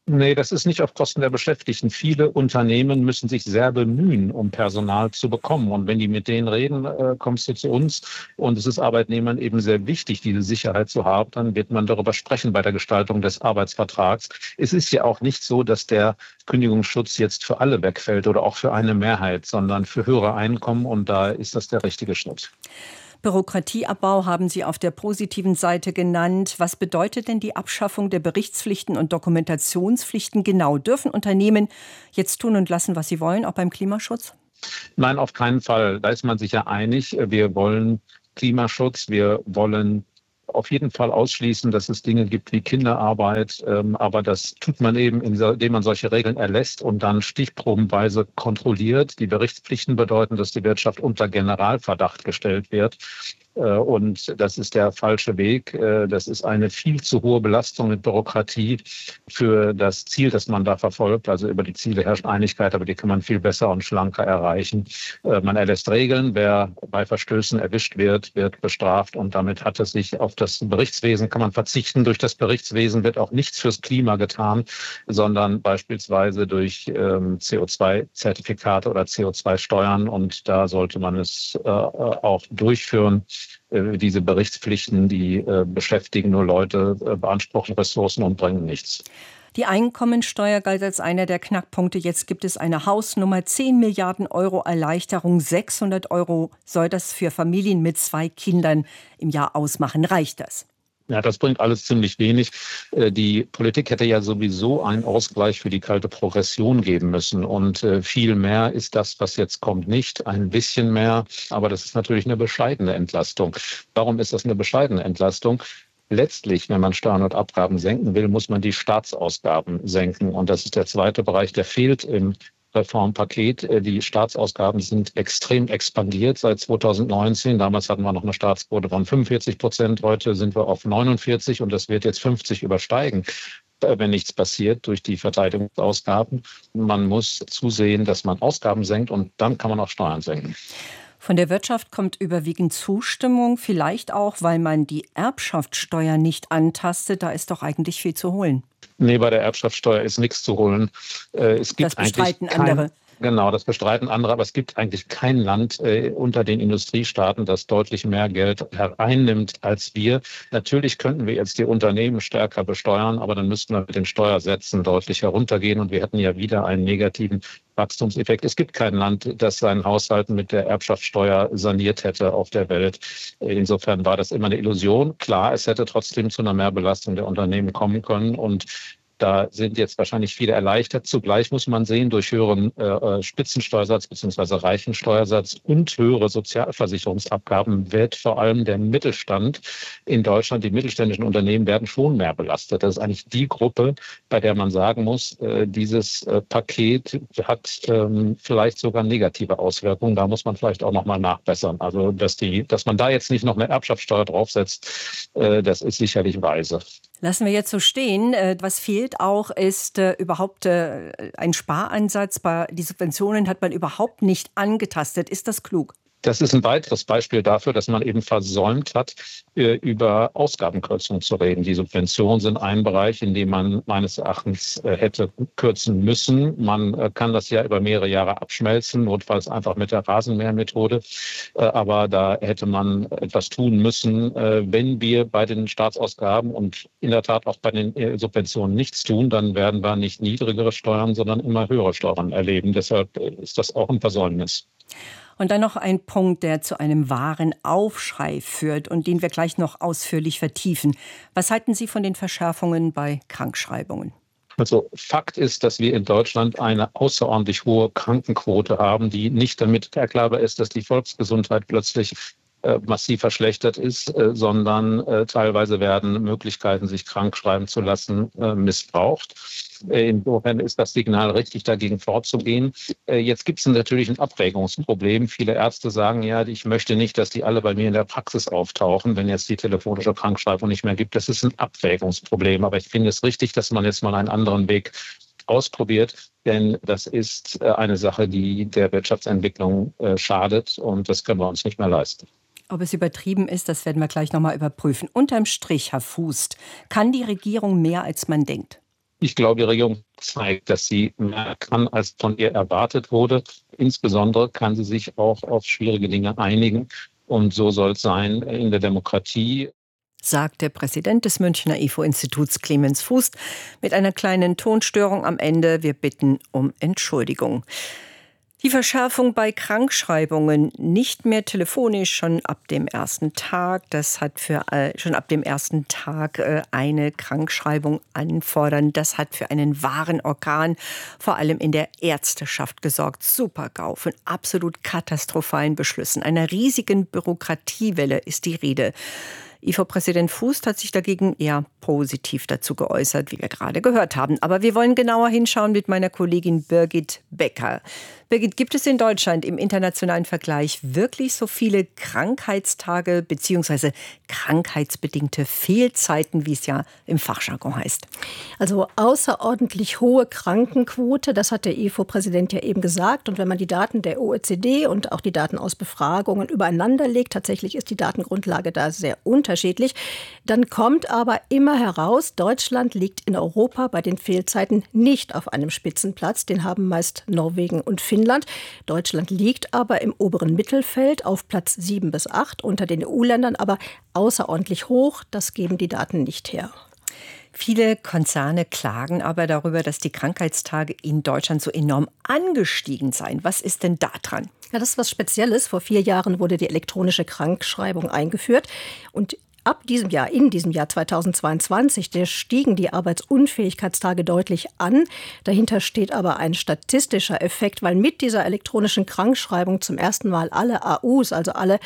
Q: Nee, das ist nicht auf Kosten der Beschäftigten. Viele Unternehmen müssen sich sehr bemühen, um Personal zu bekommen. Und wenn die mit denen reden, äh, kommst du zu uns. Und es ist Arbeitnehmern eben sehr wichtig, diese Sicherheit zu haben. Dann wird man darüber sprechen bei der Gestaltung des Arbeitsvertrags. Es ist ja auch nicht so, dass der Kündigungsschutz jetzt für alle wegfällt oder auch für eine Mehrheit, sondern für höhere Einkommen. Und da ist das der richtige Schritt.
M: Bürokratieabbau haben Sie auf der positiven Seite genannt. Was bedeutet denn die Abschaffung der Berichtspflichten und Dokumentationspflichten genau? Dürfen Unternehmen jetzt tun und lassen, was sie wollen, auch beim Klimaschutz?
Q: Nein, auf keinen Fall. Da ist man sich ja einig. Wir wollen Klimaschutz, wir wollen auf jeden Fall ausschließen, dass es Dinge gibt wie Kinderarbeit. Aber das tut man eben, indem man solche Regeln erlässt und dann stichprobenweise kontrolliert. Die Berichtspflichten bedeuten, dass die Wirtschaft unter Generalverdacht gestellt wird. Und das ist der falsche Weg. Das ist eine viel zu hohe Belastung mit Bürokratie für das Ziel, das man da verfolgt. Also über die Ziele herrscht Einigkeit, aber die kann man viel besser und schlanker erreichen. Man erlässt Regeln. Wer bei Verstößen erwischt wird, wird bestraft. Und damit hat es sich auf das Berichtswesen, kann man verzichten. Durch das Berichtswesen wird auch nichts fürs Klima getan, sondern beispielsweise durch ähm, C O zwei Zertifikate oder C O zwei Steuern. Und da sollte man es äh, auch durchführen. Diese Berichtspflichten, die äh, beschäftigen nur Leute, äh, beanspruchen Ressourcen und bringen nichts.
M: Die Einkommensteuer galt als einer der Knackpunkte. Jetzt gibt es eine Hausnummer, zehn Milliarden Euro Erleichterung, sechshundert Euro soll das für Familien mit zwei Kindern im Jahr ausmachen. Reicht das?
Q: Ja, das bringt alles ziemlich wenig. Die Politik hätte ja sowieso einen Ausgleich für die kalte Progression geben müssen. Und viel mehr ist das, was jetzt kommt, nicht. Ein bisschen mehr, aber das ist natürlich eine bescheidene Entlastung. Warum ist das eine bescheidene Entlastung? Letztlich, wenn man Steuern und Abgaben senken will, muss man die Staatsausgaben senken. Und das ist der zweite Bereich, der fehlt im Reformpaket. Die Staatsausgaben sind extrem expandiert seit zweitausendneunzehn. Damals hatten wir noch eine Staatsquote von fünfundvierzig Prozent. Heute sind wir auf neunundvierzig und das wird jetzt fünfzig übersteigen, wenn nichts passiert durch die Verteidigungsausgaben. Man muss zusehen, dass man Ausgaben senkt und dann kann man auch Steuern senken.
M: Von der Wirtschaft kommt überwiegend Zustimmung, vielleicht auch, weil man die Erbschaftssteuer nicht antastet. Da ist doch eigentlich viel zu holen.
Q: Nee, bei der Erbschaftssteuer ist nichts zu holen. Es gibt
M: das bestreiten
Q: kein,
M: andere.
Q: Genau, das bestreiten andere. Aber es gibt eigentlich kein Land äh, unter den Industriestaaten, das deutlich mehr Geld hereinnimmt als wir. Natürlich könnten wir jetzt die Unternehmen stärker besteuern, aber dann müssten wir mit den Steuersätzen deutlich heruntergehen und wir hätten ja wieder einen negativen Wachstumseffekt. Es gibt kein Land, das seinen Haushalt mit der Erbschaftssteuer saniert hätte auf der Welt. Insofern war das immer eine Illusion. Klar, es hätte trotzdem zu einer Mehrbelastung der Unternehmen kommen können und da sind jetzt wahrscheinlich viele erleichtert. Zugleich muss man sehen, durch höheren äh, Spitzensteuersatz bzw. Reichensteuersatz und höhere Sozialversicherungsabgaben wird vor allem der Mittelstand in Deutschland, die mittelständischen Unternehmen werden schon mehr belastet. Das ist eigentlich die Gruppe, bei der man sagen muss, äh, dieses äh, Paket hat ähm, vielleicht sogar negative Auswirkungen. Da muss man vielleicht auch nochmal nachbessern. Also dass, die, dass man da jetzt nicht noch eine Erbschaftssteuer draufsetzt, äh, das ist sicherlich weise.
M: Lassen wir jetzt so stehen. Was fehlt auch, ist äh, überhaupt äh, ein Sparansatz. Die Subventionen hat man überhaupt nicht angetastet. Ist das klug?
Q: Das ist ein weiteres Beispiel dafür, dass man eben versäumt hat, über Ausgabenkürzungen zu reden. Die Subventionen sind ein Bereich, in dem man meines Erachtens hätte kürzen müssen. Man kann das ja über mehrere Jahre abschmelzen, notfalls einfach mit der Rasenmähermethode. Aber da hätte man etwas tun müssen. Wenn wir bei den Staatsausgaben und in der Tat auch bei den Subventionen nichts tun, dann werden wir nicht niedrigere Steuern, sondern immer höhere Steuern erleben. Deshalb ist das auch ein Versäumnis.
M: Und dann noch ein Punkt, der zu einem wahren Aufschrei führt und den wir gleich noch ausführlich vertiefen. Was halten Sie von den Verschärfungen bei Krankschreibungen?
Q: Also Fakt ist, dass wir in Deutschland eine außerordentlich hohe Krankenquote haben, die nicht damit erklärbar ist, dass die Volksgesundheit plötzlich äh, massiv verschlechtert ist, äh, sondern äh, teilweise werden Möglichkeiten, sich krank schreiben zu lassen, äh, missbraucht. Insofern ist das Signal richtig, dagegen vorzugehen. Jetzt gibt es natürlich ein Abwägungsproblem. Viele Ärzte sagen ja, ich möchte nicht, dass die alle bei mir in der Praxis auftauchen, wenn jetzt die telefonische Krankschreibung nicht mehr gibt. Das ist ein Abwägungsproblem. Aber ich finde es richtig, dass man jetzt mal einen anderen Weg ausprobiert, denn das ist eine Sache, die der Wirtschaftsentwicklung schadet und das können wir uns nicht mehr leisten.
M: Ob es übertrieben ist, das werden wir gleich noch mal überprüfen. Unterm Strich, Herr Fußt, kann die Regierung mehr, als man denkt?
Q: Ich glaube, die Regierung zeigt, dass sie mehr kann, als von ihr erwartet wurde. Insbesondere kann sie sich auch auf schwierige Dinge einigen. Und so soll es sein in der Demokratie.
M: Sagt der Präsident des Münchner I F O-Instituts Clemens Fuß mit einer kleinen Tonstörung am Ende. Wir bitten um Entschuldigung. Die Verschärfung bei Krankschreibungen nicht mehr telefonisch schon ab dem ersten Tag. Das hat für äh, schon ab dem ersten Tag äh, eine Krankschreibung anfordern. Das hat für einen wahren Orkan, vor allem in der Ärzteschaft gesorgt. Super-GAU von absolut katastrophalen Beschlüssen. Einer riesigen Bürokratiewelle ist die Rede. I F O-Präsident Fuß hat sich dagegen eher positiv dazu geäußert, wie wir gerade gehört haben. Aber wir wollen genauer hinschauen mit meiner Kollegin Birgit Becker. Birgit, gibt es in Deutschland im internationalen Vergleich wirklich so viele Krankheitstage bzw. krankheitsbedingte Fehlzeiten, wie es ja im Fachjargon heißt?
R: Also außerordentlich hohe Krankenquote, das hat der I F O-Präsident ja eben gesagt. Und wenn man die Daten der O E C D und auch die Daten aus Befragungen übereinander legt, tatsächlich ist die Datengrundlage da sehr unterschiedlich, dann kommt aber immer heraus, Deutschland liegt in Europa bei den Fehlzeiten nicht auf einem Spitzenplatz. Den haben meist Norwegen und Finnland. Deutschland liegt aber im oberen Mittelfeld auf Platz sieben bis acht, unter den E U-Ländern aber außerordentlich hoch. Das geben die Daten nicht her.
M: Viele Konzerne klagen aber darüber, dass die Krankheitstage in Deutschland so enorm angestiegen seien. Was ist denn da dran?
R: Ja, das ist was Spezielles. Vor vier Jahren wurde die elektronische Krankschreibung eingeführt. Und ab diesem Jahr, in diesem Jahr zweitausendzweiundzwanzig, da stiegen die Arbeitsunfähigkeitstage deutlich an. Dahinter steht aber ein statistischer Effekt, weil mit dieser elektronischen Krankschreibung zum ersten Mal alle A Us, also alle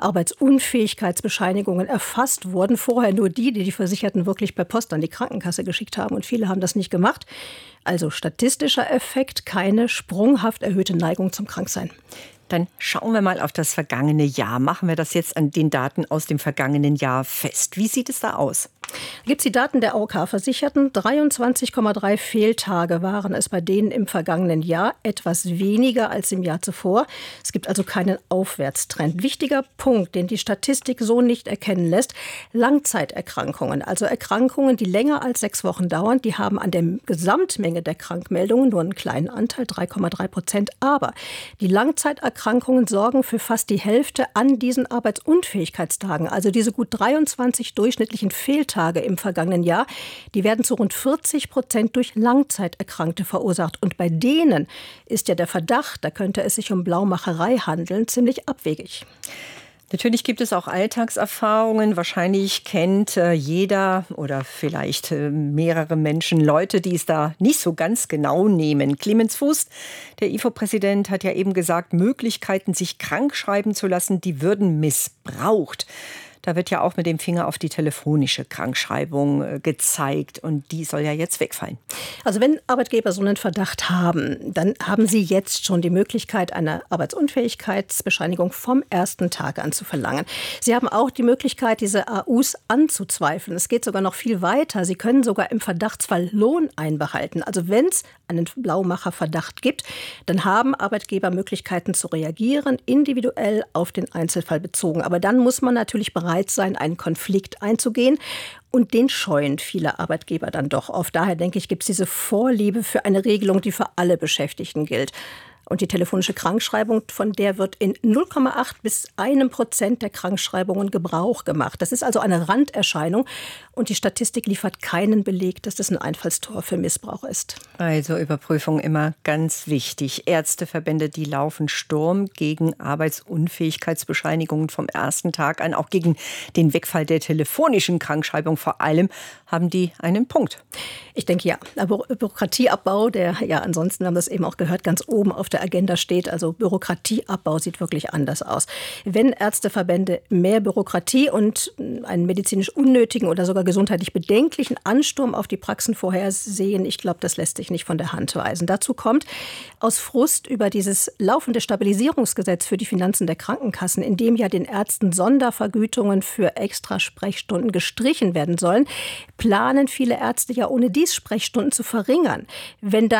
R: Arbeitsunfähigkeitsbescheinigungen erfasst wurden. Vorher nur die, die die Versicherten wirklich per Post an die Krankenkasse geschickt haben. Und viele haben das nicht gemacht. Also statistischer Effekt, keine sprunghaft erhöhte Neigung zum Kranksein.
M: Dann schauen wir mal auf das vergangene Jahr. Machen wir das jetzt an den Daten aus dem vergangenen Jahr fest. Wie sieht es da aus?
R: Da gibt es die Daten der A O K-Versicherten. dreiundzwanzig Komma drei Fehltage waren es bei denen im vergangenen Jahr. Etwas weniger als im Jahr zuvor. Es gibt also keinen Aufwärtstrend. Wichtiger Punkt, den die Statistik so nicht erkennen lässt. Langzeiterkrankungen, also Erkrankungen, die länger als sechs Wochen dauern, die haben an der Gesamtmenge der Krankmeldungen nur einen kleinen Anteil, drei Komma drei Prozent. Aber die Langzeiterkrankungen sorgen für fast die Hälfte an diesen Arbeitsunfähigkeitstagen. Also diese gut dreiundzwanzig durchschnittlichen Fehltage im vergangenen Jahr, die werden zu rund vierzig Prozent durch Langzeiterkrankte verursacht. Und bei denen ist ja der Verdacht, da könnte es sich um Blaumacherei handeln, ziemlich abwegig.
M: Natürlich gibt es auch Alltagserfahrungen. Wahrscheinlich kennt äh, jeder oder vielleicht äh, mehrere Menschen Leute, die es da nicht so ganz genau nehmen. Clemens Fuß, der I F O-Präsident, hat ja eben gesagt, Möglichkeiten, sich krank schreiben zu lassen, die würden missbraucht. Da wird ja auch mit dem Finger auf die telefonische Krankschreibung gezeigt und die soll ja jetzt wegfallen.
R: Also wenn Arbeitgeber so einen Verdacht haben, dann haben sie jetzt schon die Möglichkeit, eine Arbeitsunfähigkeitsbescheinigung vom ersten Tag an zu verlangen. Sie haben auch die Möglichkeit, diese A Us anzuzweifeln. Es geht sogar noch viel weiter. Sie können sogar im Verdachtsfall Lohn einbehalten. Also wenn es einen Blaumacherverdacht gibt, dann haben Arbeitgeber Möglichkeiten zu reagieren, individuell auf den Einzelfall bezogen. Aber dann muss man natürlich bereit sein, einen Konflikt einzugehen. Und den scheuen viele Arbeitgeber dann doch oft. Daher denke ich, gibt es diese Vorliebe für eine Regelung, die für alle Beschäftigten gilt. Und die telefonische Krankschreibung, von der wird in null Komma acht bis einem Prozent der Krankschreibungen Gebrauch gemacht. Das ist also eine Randerscheinung. Und die Statistik liefert keinen Beleg, dass das ein Einfallstor für Missbrauch ist.
M: Also Überprüfung immer ganz wichtig. Ärzteverbände, die laufen Sturm gegen Arbeitsunfähigkeitsbescheinigungen vom ersten Tag an. Auch gegen den Wegfall der telefonischen Krankschreibung vor allem haben die einen Punkt.
R: Ich denke ja. Aber Bürokratieabbau, der ja ansonsten, wir haben das eben auch gehört, ganz oben auf der Agenda steht. Also Bürokratieabbau sieht wirklich anders aus. Wenn Ärzteverbände mehr Bürokratie und einen medizinisch unnötigen oder sogar gesundheitlich bedenklichen Ansturm auf die Praxen vorhersehen, ich glaube, das lässt sich nicht von der Hand weisen. Dazu kommt, aus Frust über dieses laufende Stabilisierungsgesetz für die Finanzen der Krankenkassen, in dem ja den Ärzten Sondervergütungen für Extrasprechstunden gestrichen werden sollen, planen viele Ärzte ja ohne dies Sprechstunden zu verringern. Wenn dann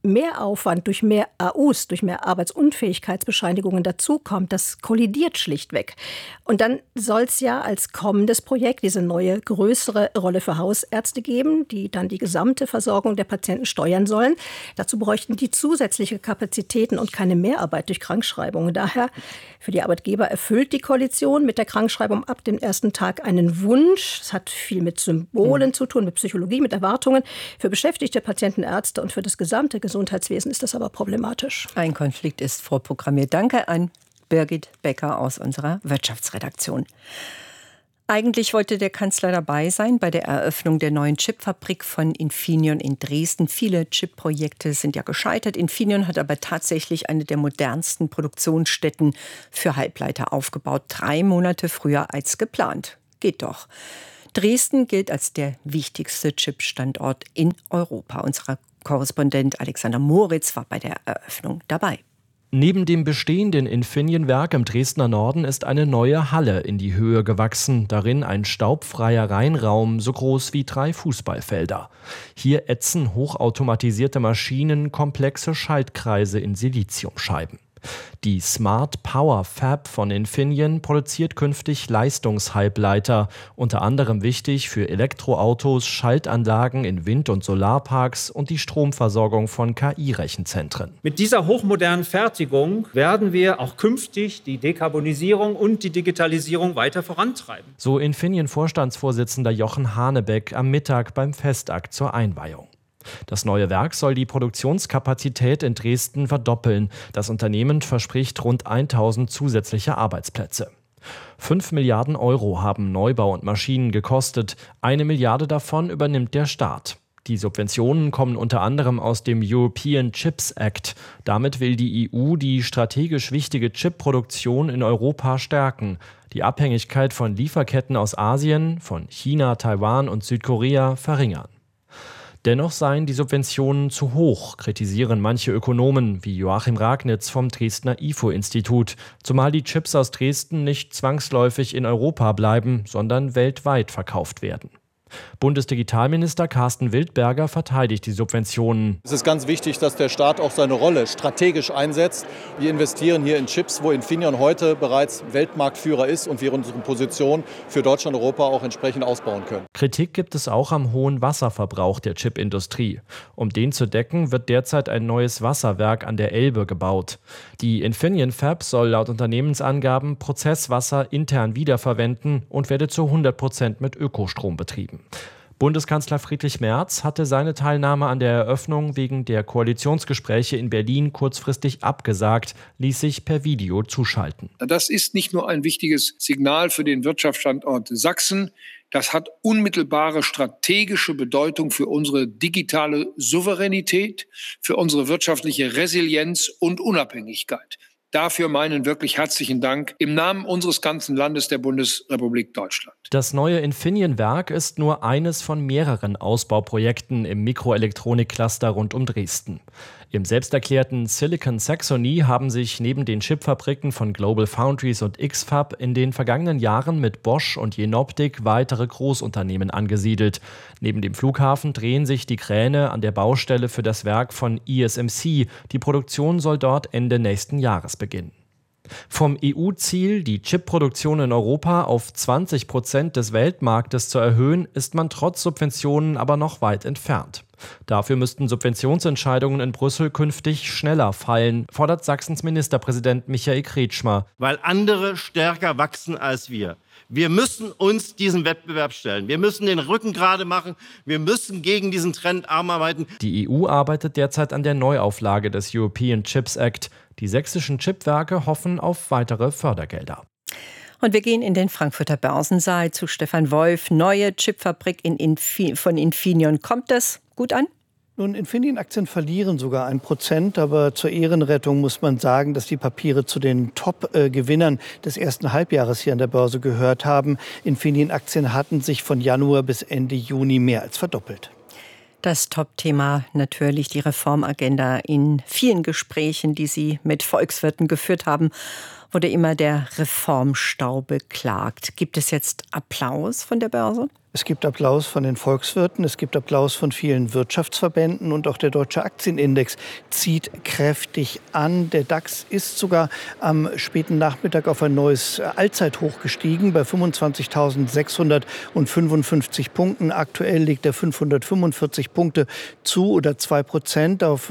R: Mehraufwand durch mehr A Us, durch mehr Arbeitsunfähigkeitsbescheinigungen dazukommt, das kollidiert schlichtweg. Und dann soll es ja als kommendes Projekt diese neue, größere Rolle für Hausärzte geben, die dann die gesamte Versorgung der Patienten steuern sollen. Dazu bräuchten die zusätzliche Kapazitäten und keine Mehrarbeit durch Krankschreibungen. Daher für die Arbeitgeber erfüllt die Koalition mit der Krankschreibung ab dem ersten Tag einen Wunsch. Es hat viel mit Symbolen mhm. zu tun, mit Psychologie, mit Erwartungen. Für Beschäftigte, Patienten, Ärzte und für das gesamte Gesundheitswesen ist das aber problematisch.
M: Ein Konflikt ist vorprogrammiert. Danke an Birgit Becker aus unserer Wirtschaftsredaktion. Eigentlich wollte der Kanzler dabei sein bei der Eröffnung der neuen Chipfabrik von Infineon in Dresden. Viele Chipprojekte sind ja gescheitert. Infineon hat aber tatsächlich eine der modernsten Produktionsstätten für Halbleiter aufgebaut. Drei Monate früher als geplant. Geht doch. Dresden gilt als der wichtigste Chipstandort in Europa. Unser Korrespondent Alexander Moritz war bei der Eröffnung dabei.
S: Neben dem bestehenden Infineon-Werk im Dresdner Norden ist eine neue Halle in die Höhe gewachsen. Darin ein staubfreier Reinraum, so groß wie drei Fußballfelder. Hier ätzen hochautomatisierte Maschinen komplexe Schaltkreise in Siliziumscheiben. Die Smart Power Fab von Infineon produziert künftig Leistungshalbleiter, unter anderem wichtig für Elektroautos, Schaltanlagen in Wind- und Solarparks und die Stromversorgung von K I-Rechenzentren.
T: Mit dieser hochmodernen Fertigung werden wir auch künftig die Dekarbonisierung und die Digitalisierung weiter vorantreiben.
S: So Infineon-Vorstandsvorsitzender Jochen Hanebeck am Mittag beim Festakt zur Einweihung. Das neue Werk soll die Produktionskapazität in Dresden verdoppeln. Das Unternehmen verspricht rund tausend zusätzliche Arbeitsplätze. Fünf Milliarden Euro haben Neubau und Maschinen gekostet. Eine Milliarde davon übernimmt der Staat. Die Subventionen kommen unter anderem aus dem European Chips Act. Damit will die E U die strategisch wichtige Chipproduktion in Europa stärken, die Abhängigkeit von Lieferketten aus Asien, von China, Taiwan und Südkorea verringern. Dennoch seien die Subventionen zu hoch, kritisieren manche Ökonomen wie Joachim Ragnitz vom Dresdner I F O-Institut, zumal die Chips aus Dresden nicht zwangsläufig in Europa bleiben, sondern weltweit verkauft werden. Bundesdigitalminister Carsten Wildberger verteidigt die Subventionen.
U: Es ist ganz wichtig, dass der Staat auch seine Rolle strategisch einsetzt. Wir investieren hier in Chips, wo Infineon heute bereits Weltmarktführer ist und wir unsere Position für Deutschland und Europa auch entsprechend ausbauen können.
S: Kritik gibt es auch am hohen Wasserverbrauch der Chipindustrie. Um den zu decken, wird derzeit ein neues Wasserwerk an der Elbe gebaut. Die Infineon Fab soll laut Unternehmensangaben Prozesswasser intern wiederverwenden und werde zu hundert Prozent mit Ökostrom betrieben. Bundeskanzler Friedrich Merz hatte seine Teilnahme an der Eröffnung wegen der Koalitionsgespräche in Berlin kurzfristig abgesagt, ließ sich per Video zuschalten.
N: Das ist nicht nur ein wichtiges Signal für den Wirtschaftsstandort Sachsen, das hat unmittelbare strategische Bedeutung für unsere digitale Souveränität, für unsere wirtschaftliche Resilienz und Unabhängigkeit. Dafür meinen wirklich herzlichen Dank im Namen unseres ganzen Landes der Bundesrepublik Deutschland.
S: Das neue Infineon-Werk ist nur eines von mehreren Ausbauprojekten im Mikroelektronik-Cluster rund um Dresden. Im selbsterklärten Silicon Saxony haben sich neben den Chipfabriken von Global Foundries und X-Fab in den vergangenen Jahren mit Bosch und Jenoptik weitere Großunternehmen angesiedelt. Neben dem Flughafen drehen sich die Kräne an der Baustelle für das Werk von I S M C. Die Produktion soll dort Ende nächsten Jahres beginnen. Vom E U-Ziel, die Chipproduktion in Europa auf zwanzig Prozent des Weltmarktes zu erhöhen, ist man trotz Subventionen aber noch weit entfernt. Dafür müssten Subventionsentscheidungen in Brüssel künftig schneller fallen, fordert Sachsens Ministerpräsident Michael Kretschmer.
V: Weil andere stärker wachsen als wir. Wir müssen uns diesem Wettbewerb stellen. Wir müssen den Rücken gerade machen. Wir müssen gegen diesen Trend arm arbeiten.
S: Die E U arbeitet derzeit an der Neuauflage des European Chips Act. Die sächsischen Chipwerke hoffen auf weitere Fördergelder.
M: Und wir gehen in den Frankfurter Börsensaal zu Stefan Wolf. Neue Chipfabrik in Infi- von Infineon. Kommt das gut an?
W: Nun, Infineon-Aktien verlieren sogar ein Prozent, aber zur Ehrenrettung muss man sagen, dass die Papiere zu den Top-Gewinnern des ersten Halbjahres hier an der Börse gehört haben. Infineon-Aktien hatten sich von Januar bis Ende Juni mehr als verdoppelt.
M: Das Top-Thema natürlich die Reformagenda in vielen Gesprächen, die Sie mit Volkswirten geführt haben. wurde immer der Reformstau beklagt. Gibt es jetzt Applaus von der Börse?
W: Es gibt Applaus von den Volkswirten, es gibt Applaus von vielen Wirtschaftsverbänden und auch der Deutsche Aktienindex zieht kräftig an. Der DAX ist sogar am späten Nachmittag auf ein neues Allzeithoch gestiegen bei fünfundzwanzigtausendsechshundertfünfundfünfzig Punkten. Aktuell legt er fünfhundertfünfundvierzig Punkte zu oder zwei Prozent auf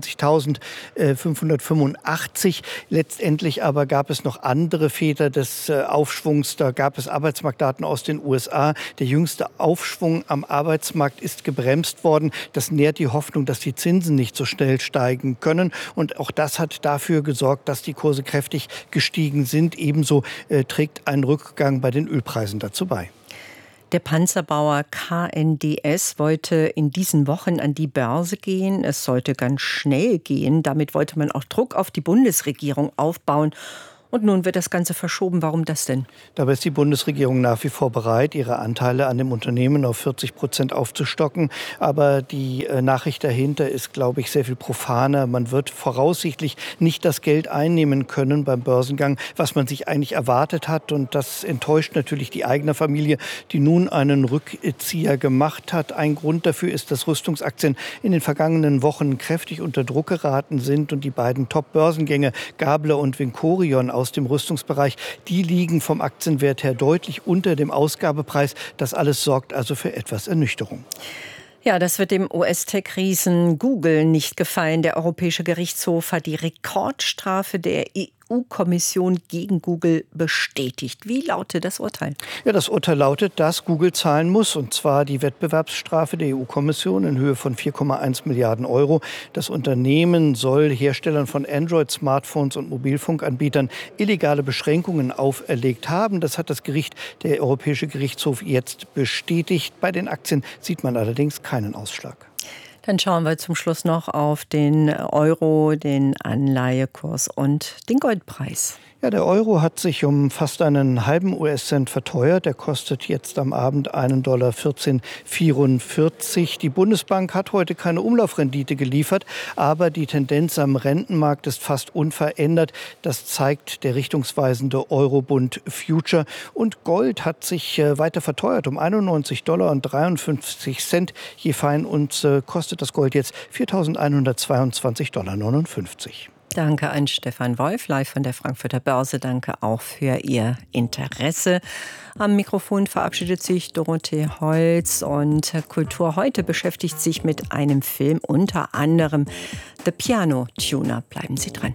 W: fünfundzwanzigtausendfünfhundertfünfundachtzig. Letztendlich aber gab es noch andere Väter des Aufschwungs. Da gab es Arbeitsmarktdaten aus den U S A. Der jüngste Der Aufschwung am Arbeitsmarkt ist gebremst worden. Das nährt die Hoffnung, dass die Zinsen nicht so schnell steigen können. Und auch das hat dafür gesorgt, dass die Kurse kräftig gestiegen sind. Ebenso äh, trägt ein Rückgang bei den Ölpreisen dazu bei.
M: Der Panzerbauer K N D S wollte in diesen Wochen an die Börse gehen. Es sollte ganz schnell gehen. Damit wollte man auch Druck auf die Bundesregierung aufbauen. Und nun wird das Ganze verschoben. Warum das denn?
W: Dabei ist die Bundesregierung nach wie vor bereit, ihre Anteile an dem Unternehmen auf vierzig Prozent aufzustocken. Aber die Nachricht dahinter ist, glaube ich, sehr viel profaner. Man wird voraussichtlich nicht das Geld einnehmen können beim Börsengang, was man sich eigentlich erwartet hat. Und das enttäuscht natürlich die eigene Familie, die nun einen Rückzieher gemacht hat. Ein Grund dafür ist, dass Rüstungsaktien in den vergangenen Wochen kräftig unter Druck geraten sind. Und die beiden Top-Börsengänge, Gabler und Vincorion aus dem Rüstungsbereich, die liegen vom Aktienwert her deutlich unter dem Ausgabepreis. Das alles sorgt also für etwas Ernüchterung.
M: Ja, das wird dem U S-Tech-Riesen Google nicht gefallen. Der Europäische Gerichtshof hat die Rekordstrafe der E U-Kommission gegen Google bestätigt. Wie lautet das Urteil?
W: Ja, das Urteil lautet, dass Google zahlen muss, und zwar die Wettbewerbsstrafe der E U-Kommission in Höhe von vier Komma eins Milliarden Euro. Das Unternehmen soll Herstellern von Android-Smartphones und Mobilfunkanbietern illegale Beschränkungen auferlegt haben. Das hat das Gericht, der Europäische Gerichtshof, jetzt bestätigt. Bei den Aktien sieht man allerdings keinen Ausschlag.
M: Dann schauen wir zum Schluss noch auf den Euro, den Anleihekurs und den Goldpreis.
W: Ja, der Euro hat sich um fast einen halben U S-Cent verteuert. Er kostet jetzt am Abend einen Dollar vierzehn Komma vierundvierzig. Die Bundesbank hat heute keine Umlaufrendite geliefert, aber die Tendenz am Rentenmarkt ist fast unverändert. Das zeigt der richtungsweisende Eurobond Future. Und Gold hat sich weiter verteuert um einundneunzig Dollar und dreiundfünfzig Cent. Je Feinunze kostet das Gold jetzt viertausendeinhundertzweiundzwanzig Dollar neunundfünfzig.
M: Danke an Stefan Wolf, live von der Frankfurter Börse. Danke auch für Ihr Interesse. Am Mikrofon verabschiedet sich Dorothee Holz, und Kultur heute beschäftigt sich mit einem Film, unter anderem The Piano Tuner. Bleiben Sie dran.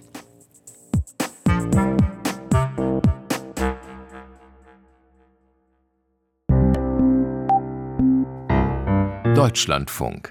L: Deutschlandfunk.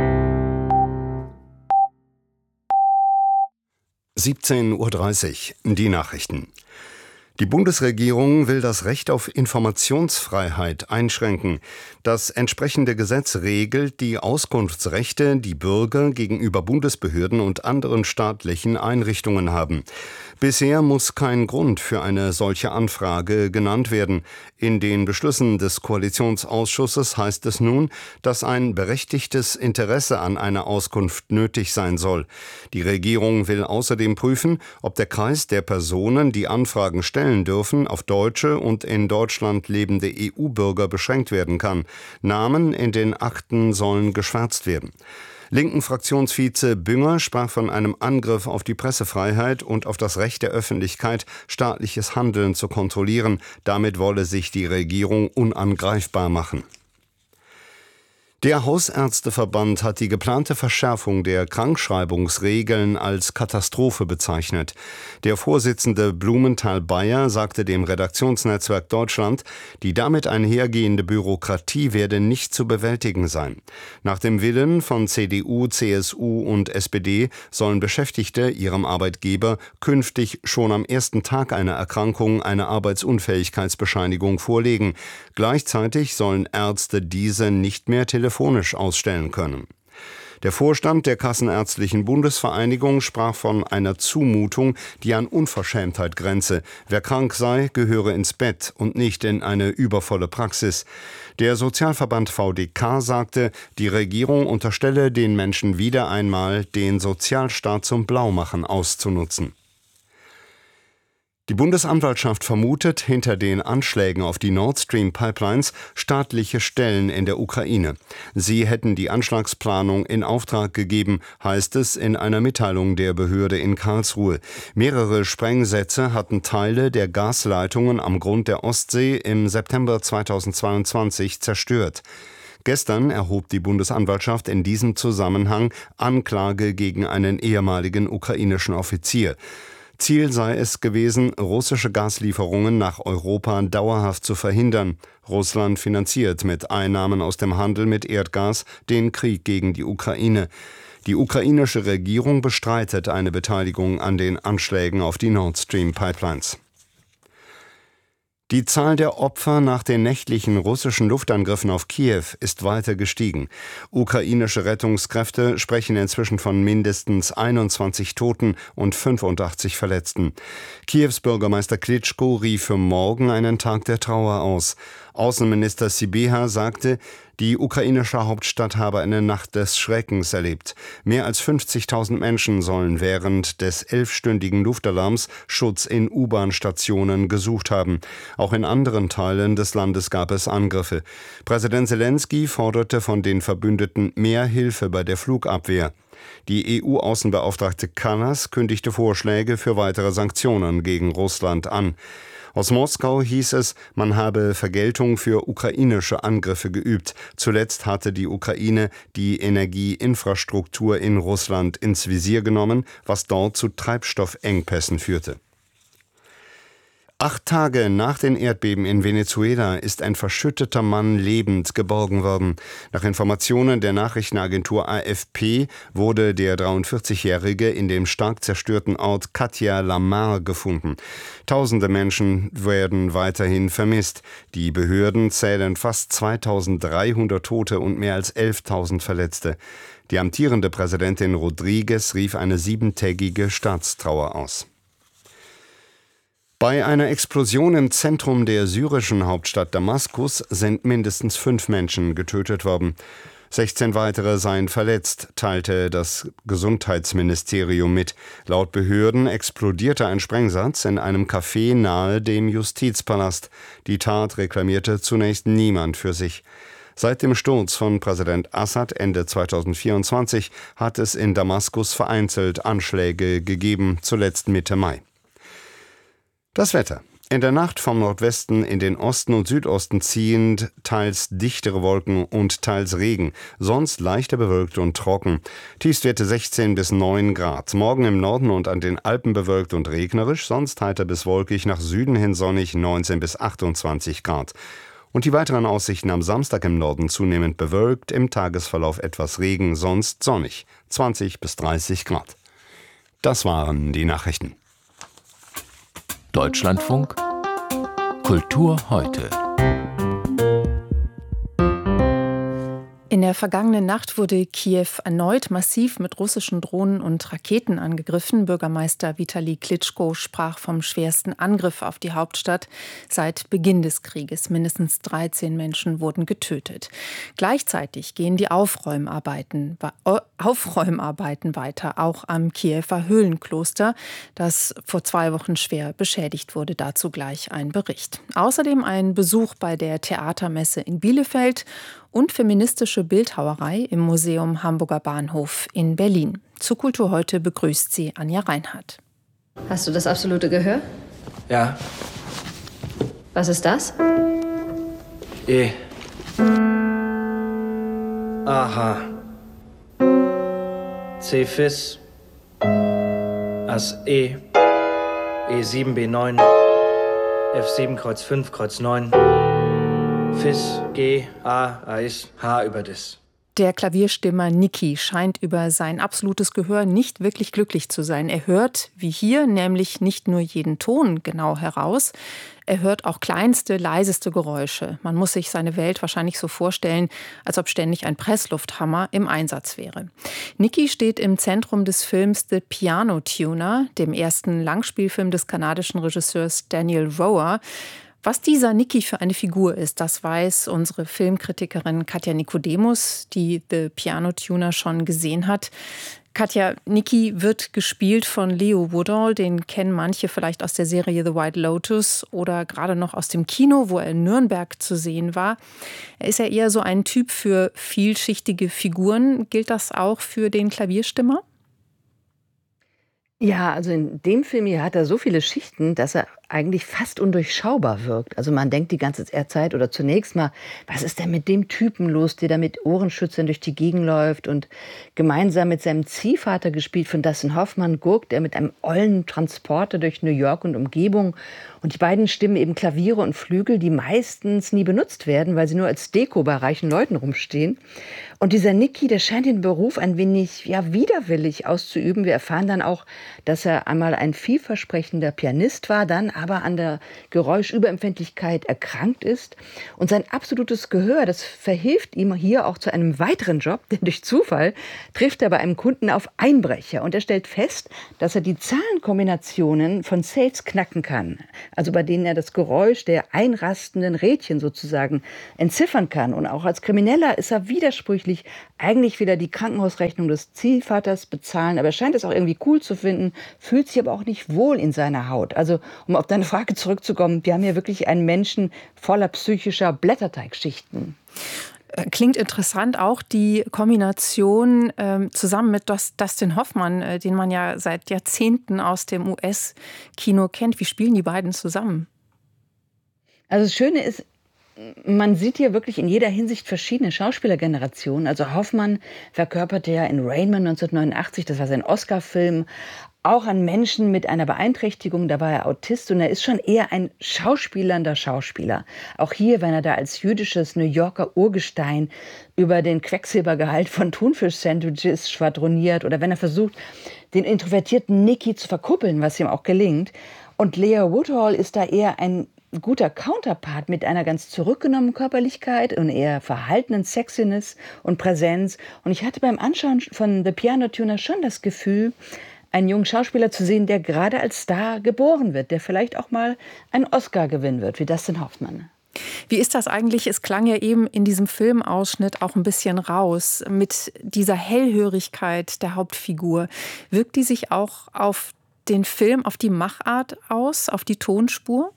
K: siebzehn Uhr dreißig, die Nachrichten. Die Bundesregierung will das Recht auf Informationsfreiheit einschränken. Das entsprechende Gesetz regelt die Auskunftsrechte, die Bürger gegenüber Bundesbehörden und anderen staatlichen Einrichtungen haben. Bisher muss kein Grund für eine solche Anfrage genannt werden. In den Beschlüssen des Koalitionsausschusses heißt es nun, dass ein berechtigtes Interesse an einer Auskunft nötig sein soll. Die Regierung will außerdem prüfen, ob der Kreis der Personen, die Anfragen stellen dürfen, auf deutsche und in Deutschland lebende E U-Bürger beschränkt werden kann. Namen in den Akten sollen geschwärzt werden. Linken Fraktionsvize Bünger sprach von einem Angriff auf die Pressefreiheit und auf das Recht der Öffentlichkeit, staatliches Handeln zu kontrollieren. Damit wolle sich die Regierung unangreifbar machen. Der Hausärzteverband hat die geplante Verschärfung der Krankschreibungsregeln als Katastrophe bezeichnet. Der Vorsitzende Blumenthal-Beyer sagte dem Redaktionsnetzwerk Deutschland, die damit einhergehende Bürokratie werde nicht zu bewältigen sein. Nach dem Willen von C D U, C S U und S P D sollen Beschäftigte ihrem Arbeitgeber künftig schon am ersten Tag einer Erkrankung eine Arbeitsunfähigkeitsbescheinigung vorlegen. Gleichzeitig sollen Ärzte diese nicht mehr telefonisch telefonisch ausstellen können. Der Vorstand der Kassenärztlichen Bundesvereinigung sprach von einer Zumutung, die an Unverschämtheit grenze. Wer krank sei, gehöre ins Bett und nicht in eine übervolle Praxis. Der Sozialverband V D K sagte, die Regierung unterstelle den Menschen wieder einmal, den Sozialstaat zum Blaumachen auszunutzen. Die Bundesanwaltschaft vermutet hinter den Anschlägen auf die Nord Stream Pipelines staatliche Stellen in der Ukraine. Sie hätten die Anschlagsplanung in Auftrag gegeben, heißt es in einer Mitteilung der Behörde in Karlsruhe. Mehrere Sprengsätze hatten Teile der Gasleitungen am Grund der Ostsee im September zweitausendzweiundzwanzig zerstört. Gestern erhob die Bundesanwaltschaft in diesem Zusammenhang Anklage gegen einen ehemaligen ukrainischen Offizier. Ziel sei es gewesen, russische Gaslieferungen nach Europa dauerhaft zu verhindern. Russland finanziert mit Einnahmen aus dem Handel mit Erdgas den Krieg gegen die Ukraine. Die ukrainische Regierung bestreitet eine Beteiligung an den Anschlägen auf die Nord Stream Pipelines. Die Zahl der Opfer nach den nächtlichen russischen Luftangriffen auf Kiew ist weiter gestiegen. Ukrainische Rettungskräfte sprechen inzwischen von mindestens einundzwanzig Toten und fünfundachtzig Verletzten. Kiews Bürgermeister Klitschko rief für morgen einen Tag der Trauer aus. Außenminister Sybiha sagte, die ukrainische Hauptstadt habe eine Nacht des Schreckens erlebt. Mehr als fünfzigtausend Menschen sollen während des elfstündigen Luftalarms Schutz in U-Bahn-Stationen gesucht haben. Auch in anderen Teilen des Landes gab es Angriffe. Präsident Selenskyj forderte von den Verbündeten mehr Hilfe bei der Flugabwehr. Die E U-Außenbeauftragte Kallas kündigte Vorschläge für weitere Sanktionen gegen Russland an. Aus Moskau hieß es, man habe Vergeltung für ukrainische Angriffe geübt. Zuletzt hatte die Ukraine die Energieinfrastruktur in Russland ins Visier genommen, was dort zu Treibstoffengpässen führte. Acht Tage nach den Erdbeben in Venezuela ist ein verschütteter Mann lebend geborgen worden. Nach Informationen der Nachrichtenagentur A F P wurde der dreiundvierzigjährige in dem stark zerstörten Ort Catia la Mar gefunden. Tausende Menschen werden weiterhin vermisst. Die Behörden zählen fast zweitausenddreihundert Tote und mehr als elftausend Verletzte. Die amtierende Präsidentin Rodriguez rief eine siebentägige Staatstrauer aus. Bei einer Explosion im Zentrum der syrischen Hauptstadt Damaskus sind mindestens fünf Menschen getötet worden. sechzehn weitere seien verletzt, teilte das Gesundheitsministerium mit. Laut Behörden explodierte ein Sprengsatz in einem Café nahe dem Justizpalast. Die Tat reklamierte zunächst niemand für sich. Seit dem Sturz von Präsident Assad Ende zweitausendvierundzwanzig hat es in Damaskus vereinzelt Anschläge gegeben, zuletzt Mitte Mai. Das Wetter. In der Nacht vom Nordwesten in den Osten und Südosten ziehend teils dichtere Wolken und teils Regen, sonst leichter bewölkt und trocken. Tiefstwerte sechzehn bis neun Grad. Morgen im Norden und an den Alpen bewölkt und regnerisch, sonst heiter bis wolkig, nach Süden hin sonnig neunzehn bis achtundzwanzig Grad. Und die weiteren Aussichten am Samstag im Norden zunehmend bewölkt, im Tagesverlauf etwas Regen, sonst sonnig, zwanzig bis dreißig Grad. Das waren die Nachrichten.
L: Deutschlandfunk Kultur heute.
O: In der vergangenen Nacht wurde Kiew erneut massiv mit russischen Drohnen und Raketen angegriffen. Bürgermeister Vitali Klitschko sprach vom schwersten Angriff auf die Hauptstadt seit Beginn des Krieges. Mindestens dreizehn Menschen wurden getötet. Gleichzeitig gehen die Aufräumarbeiten, Aufräumarbeiten weiter, auch am Kiewer Höhlenkloster, das vor zwei Wochen schwer beschädigt wurde. Dazu gleich ein Bericht. Außerdem ein Besuch bei der Theatermesse in Bielefeld und feministische Bildhauerei im Museum Hamburger Bahnhof in Berlin. Zu Kultur heute begrüßt sie Anja Reinhardt.
A: Hast du das absolute Gehör?
B: Ja.
A: Was ist das?
B: E. Aha. C Fis. Ass E. E sieben B neun. F sieben Kreuz fünf Kreuz neun. Fis, G, A, Eis, H über Dis.
O: Der Klavierstimmer Niki scheint über sein absolutes Gehör nicht wirklich glücklich zu sein. Er hört, wie hier, nämlich nicht nur jeden Ton genau heraus, er hört auch kleinste, leiseste Geräusche. Man muss sich seine Welt wahrscheinlich so vorstellen, als ob ständig ein Presslufthammer im Einsatz wäre. Niki steht im Zentrum des Films The Piano Tuner, dem ersten Langspielfilm des kanadischen Regisseurs Daniel Roher.
C: Was dieser Niki für eine Figur ist, das weiß unsere Filmkritikerin Katja Nicodemus, die The Piano Tuner schon gesehen hat. Katja, Niki wird gespielt von Leo Woodall, den kennen manche vielleicht aus der Serie The White Lotus oder gerade noch aus dem Kino, wo er in Nürnberg zu sehen war. Er ist ja eher so ein Typ für vielschichtige Figuren. Gilt das auch für den Klavierstimmer?
D: Ja, also in dem Film hier hat er so viele Schichten, dass er eigentlich fast undurchschaubar wirkt. Also man denkt die ganze Zeit oder zunächst mal, was ist denn mit dem Typen los, der da mit Ohrenschützern durch die Gegend läuft und gemeinsam mit seinem Ziehvater, gespielt von Dustin Hoffmann, gurkt er mit einem ollen Transporter durch New York und Umgebung. Und die beiden stimmen eben Klaviere und Flügel, die meistens nie benutzt werden, weil sie nur als Deko bei reichen Leuten rumstehen. Und dieser Niki, der scheint den Beruf ein wenig ja, widerwillig auszuüben. Wir erfahren dann auch, dass er einmal ein vielversprechender Pianist war, dann aber an der Geräuschüberempfindlichkeit erkrankt ist. Und sein absolutes Gehör, das verhilft ihm hier auch zu einem weiteren Job, denn durch Zufall trifft er bei einem Kunden auf Einbrecher. Und er stellt fest, dass er die Zahlenkombinationen von Safes knacken kann. Also bei denen er das Geräusch der einrastenden Rädchen sozusagen entziffern kann. Und auch als Krimineller ist er widersprüchlich. Eigentlich will er die Krankenhausrechnung des Ziehvaters bezahlen, aber er scheint es auch irgendwie cool zu finden, fühlt sich aber auch nicht wohl in seiner Haut. Also um auf deine Frage zurückzukommen, wir haben hier wirklich einen Menschen voller psychischer Blätterteigschichten.
C: Klingt interessant, auch die Kombination ähm, zusammen mit Dustin Hoffmann, äh, den man ja seit Jahrzehnten aus dem U S-Kino kennt. Wie spielen die beiden zusammen?
D: Also das Schöne ist, man sieht hier wirklich in jeder Hinsicht verschiedene Schauspielergenerationen. Also Hoffmann verkörperte ja in Rain Man neunzehnhundertneunundachtzig, das war sein Oscar-Film, auch an Menschen mit einer Beeinträchtigung, da war er Autist und er ist schon eher ein schauspielernder Schauspieler. Auch hier, wenn er da als jüdisches New Yorker Urgestein über den Quecksilbergehalt von Thunfisch-Sandwiches schwadroniert oder wenn er versucht, den introvertierten Niki zu verkuppeln, was ihm auch gelingt. Und Leo Woodall ist da eher ein guter Counterpart mit einer ganz zurückgenommenen Körperlichkeit und eher verhaltenen Sexiness und Präsenz. Und ich hatte beim Anschauen von The Piano Tuner schon das Gefühl, einen jungen Schauspieler zu sehen, der gerade als Star geboren wird, der vielleicht auch mal einen Oscar gewinnen wird, wie Dustin Hoffmann.
C: Wie ist das eigentlich? Es klang ja eben in diesem Filmausschnitt auch ein bisschen raus mit dieser Hellhörigkeit der Hauptfigur. Wirkt die sich auch auf den Film, auf die Machart aus, auf die Tonspur?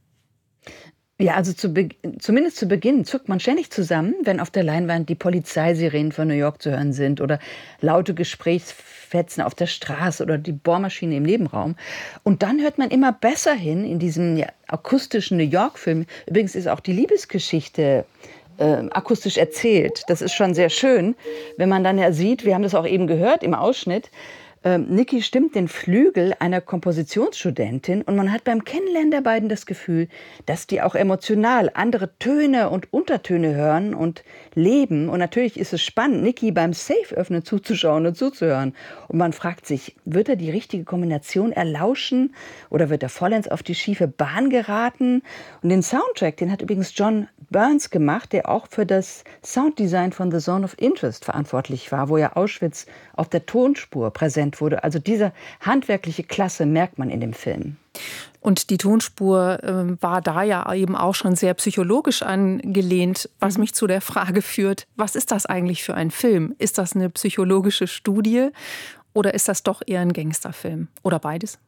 D: Ja, also zu Be- zumindest zu Beginn zuckt man ständig zusammen, wenn auf der Leinwand die Polizeisirenen von New York zu hören sind oder laute Gesprächsfetzen auf der Straße oder die Bohrmaschine im Nebenraum. Und dann hört man immer besser hin in diesem ja, akustischen New York-Film. Übrigens ist auch die Liebesgeschichte äh, akustisch erzählt. Das ist schon sehr schön, wenn man dann ja sieht, wir haben das auch eben gehört im Ausschnitt, Ähm, Niki stimmt den Flügel einer Kompositionsstudentin und man hat beim Kennenlernen der beiden das Gefühl, dass die auch emotional andere Töne und Untertöne hören und leben. Und natürlich ist es spannend, Niki beim Safe-Öffnen zuzuschauen und zuzuhören. Und man fragt sich, wird er die richtige Kombination erlauschen oder wird er vollends auf die schiefe Bahn geraten? Und den Soundtrack, den hat übrigens John Burns gemacht, der auch für das Sounddesign von The Zone of Interest verantwortlich war, wo ja Auschwitz auf der Tonspur präsent wurde. Also diese handwerkliche Klasse merkt man in dem Film.
C: Und die Tonspur äh, war da ja eben auch schon sehr psychologisch angelehnt, was mich zu der Frage führt, was ist das eigentlich für ein Film? Ist das eine psychologische Studie oder ist das doch eher ein Gangsterfilm? Oder beides?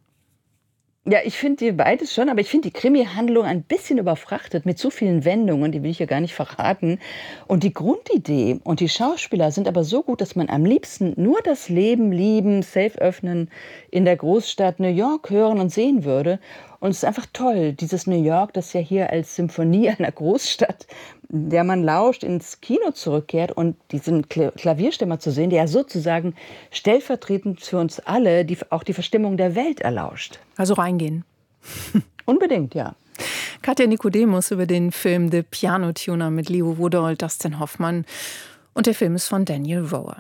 D: Ja, ich finde beides schon, aber ich finde die Krimi-Handlung ein bisschen überfrachtet mit so vielen Wendungen, die will ich ja gar nicht verraten. Und die Grundidee und die Schauspieler sind aber so gut, dass man am liebsten nur das Leben, Lieben, Safe öffnen in der Großstadt New York hören und sehen würde. Und es ist einfach toll, dieses New York, das ja hier als Symphonie einer Großstadt, der man lauscht, ins Kino zurückkehrt und diesen Klavierstimmer zu sehen, der ja sozusagen stellvertretend für uns alle die, auch die Verstimmung der Welt erlauscht.
C: Also reingehen.
D: Unbedingt, ja.
C: Katja Nicodemus über den Film The Piano Tuner mit Leo Woodall, Dustin Hoffmann. Und der Film ist von Daniel Roher.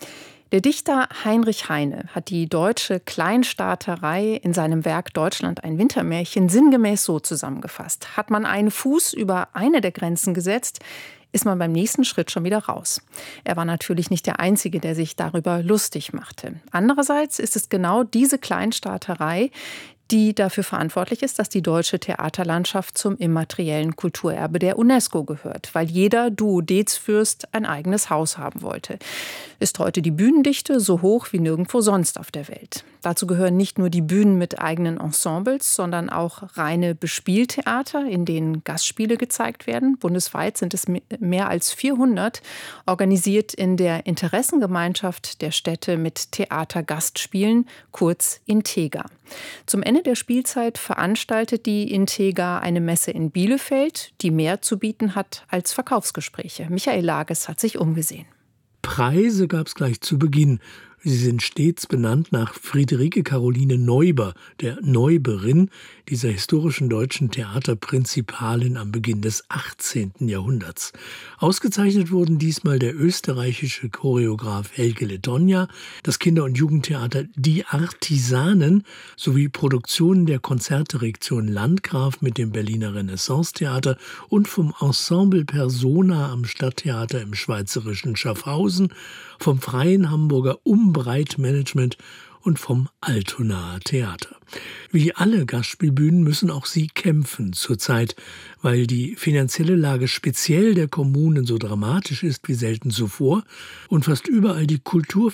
C: Der Dichter Heinrich Heine hat die deutsche Kleinstaaterei in seinem Werk Deutschland ein Wintermärchen sinngemäß so zusammengefasst. Hat man einen Fuß über eine der Grenzen gesetzt, ist man beim nächsten Schritt schon wieder raus. Er war natürlich nicht der Einzige, der sich darüber lustig machte. Andererseits ist es genau diese Kleinstaaterei, die dafür verantwortlich ist, dass die deutsche Theaterlandschaft zum immateriellen Kulturerbe der UNESCO gehört, weil jeder Duodezfürst ein eigenes Haus haben wollte. Ist heute die Bühnendichte so hoch wie nirgendwo sonst auf der Welt. Dazu gehören nicht nur die Bühnen mit eigenen Ensembles, sondern auch reine Bespieltheater, in denen Gastspiele gezeigt werden. Bundesweit sind es mehr als vierhundert, organisiert in der Interessengemeinschaft der Städte mit Theatergastspielen, kurz Intega. Zum Ende der Spielzeit veranstaltet die Intega eine Messe in Bielefeld, die mehr zu bieten hat als Verkaufsgespräche. Michael Lages hat sich umgesehen.
F: Preise gab es gleich zu Beginn. Sie sind stets benannt nach Friederike Caroline Neuber, der Neuberin, dieser historischen deutschen Theaterprinzipalin am Beginn des achtzehnten Jahrhunderts. Ausgezeichnet wurden diesmal der österreichische Choreograf Helge Letogna, das Kinder- und Jugendtheater Die Artisanen sowie Produktionen der Konzertdirektion Landgraf mit dem Berliner Renaissance-Theater und vom Ensemble Persona am Stadttheater im schweizerischen Schaffhausen, vom Freien Hamburger Umbreit-Management und vom Altonaer Theater. Wie alle Gastspielbühnen müssen auch sie kämpfen zurzeit, weil die finanzielle Lage speziell der Kommunen so dramatisch ist wie selten zuvor und fast überall die Kultur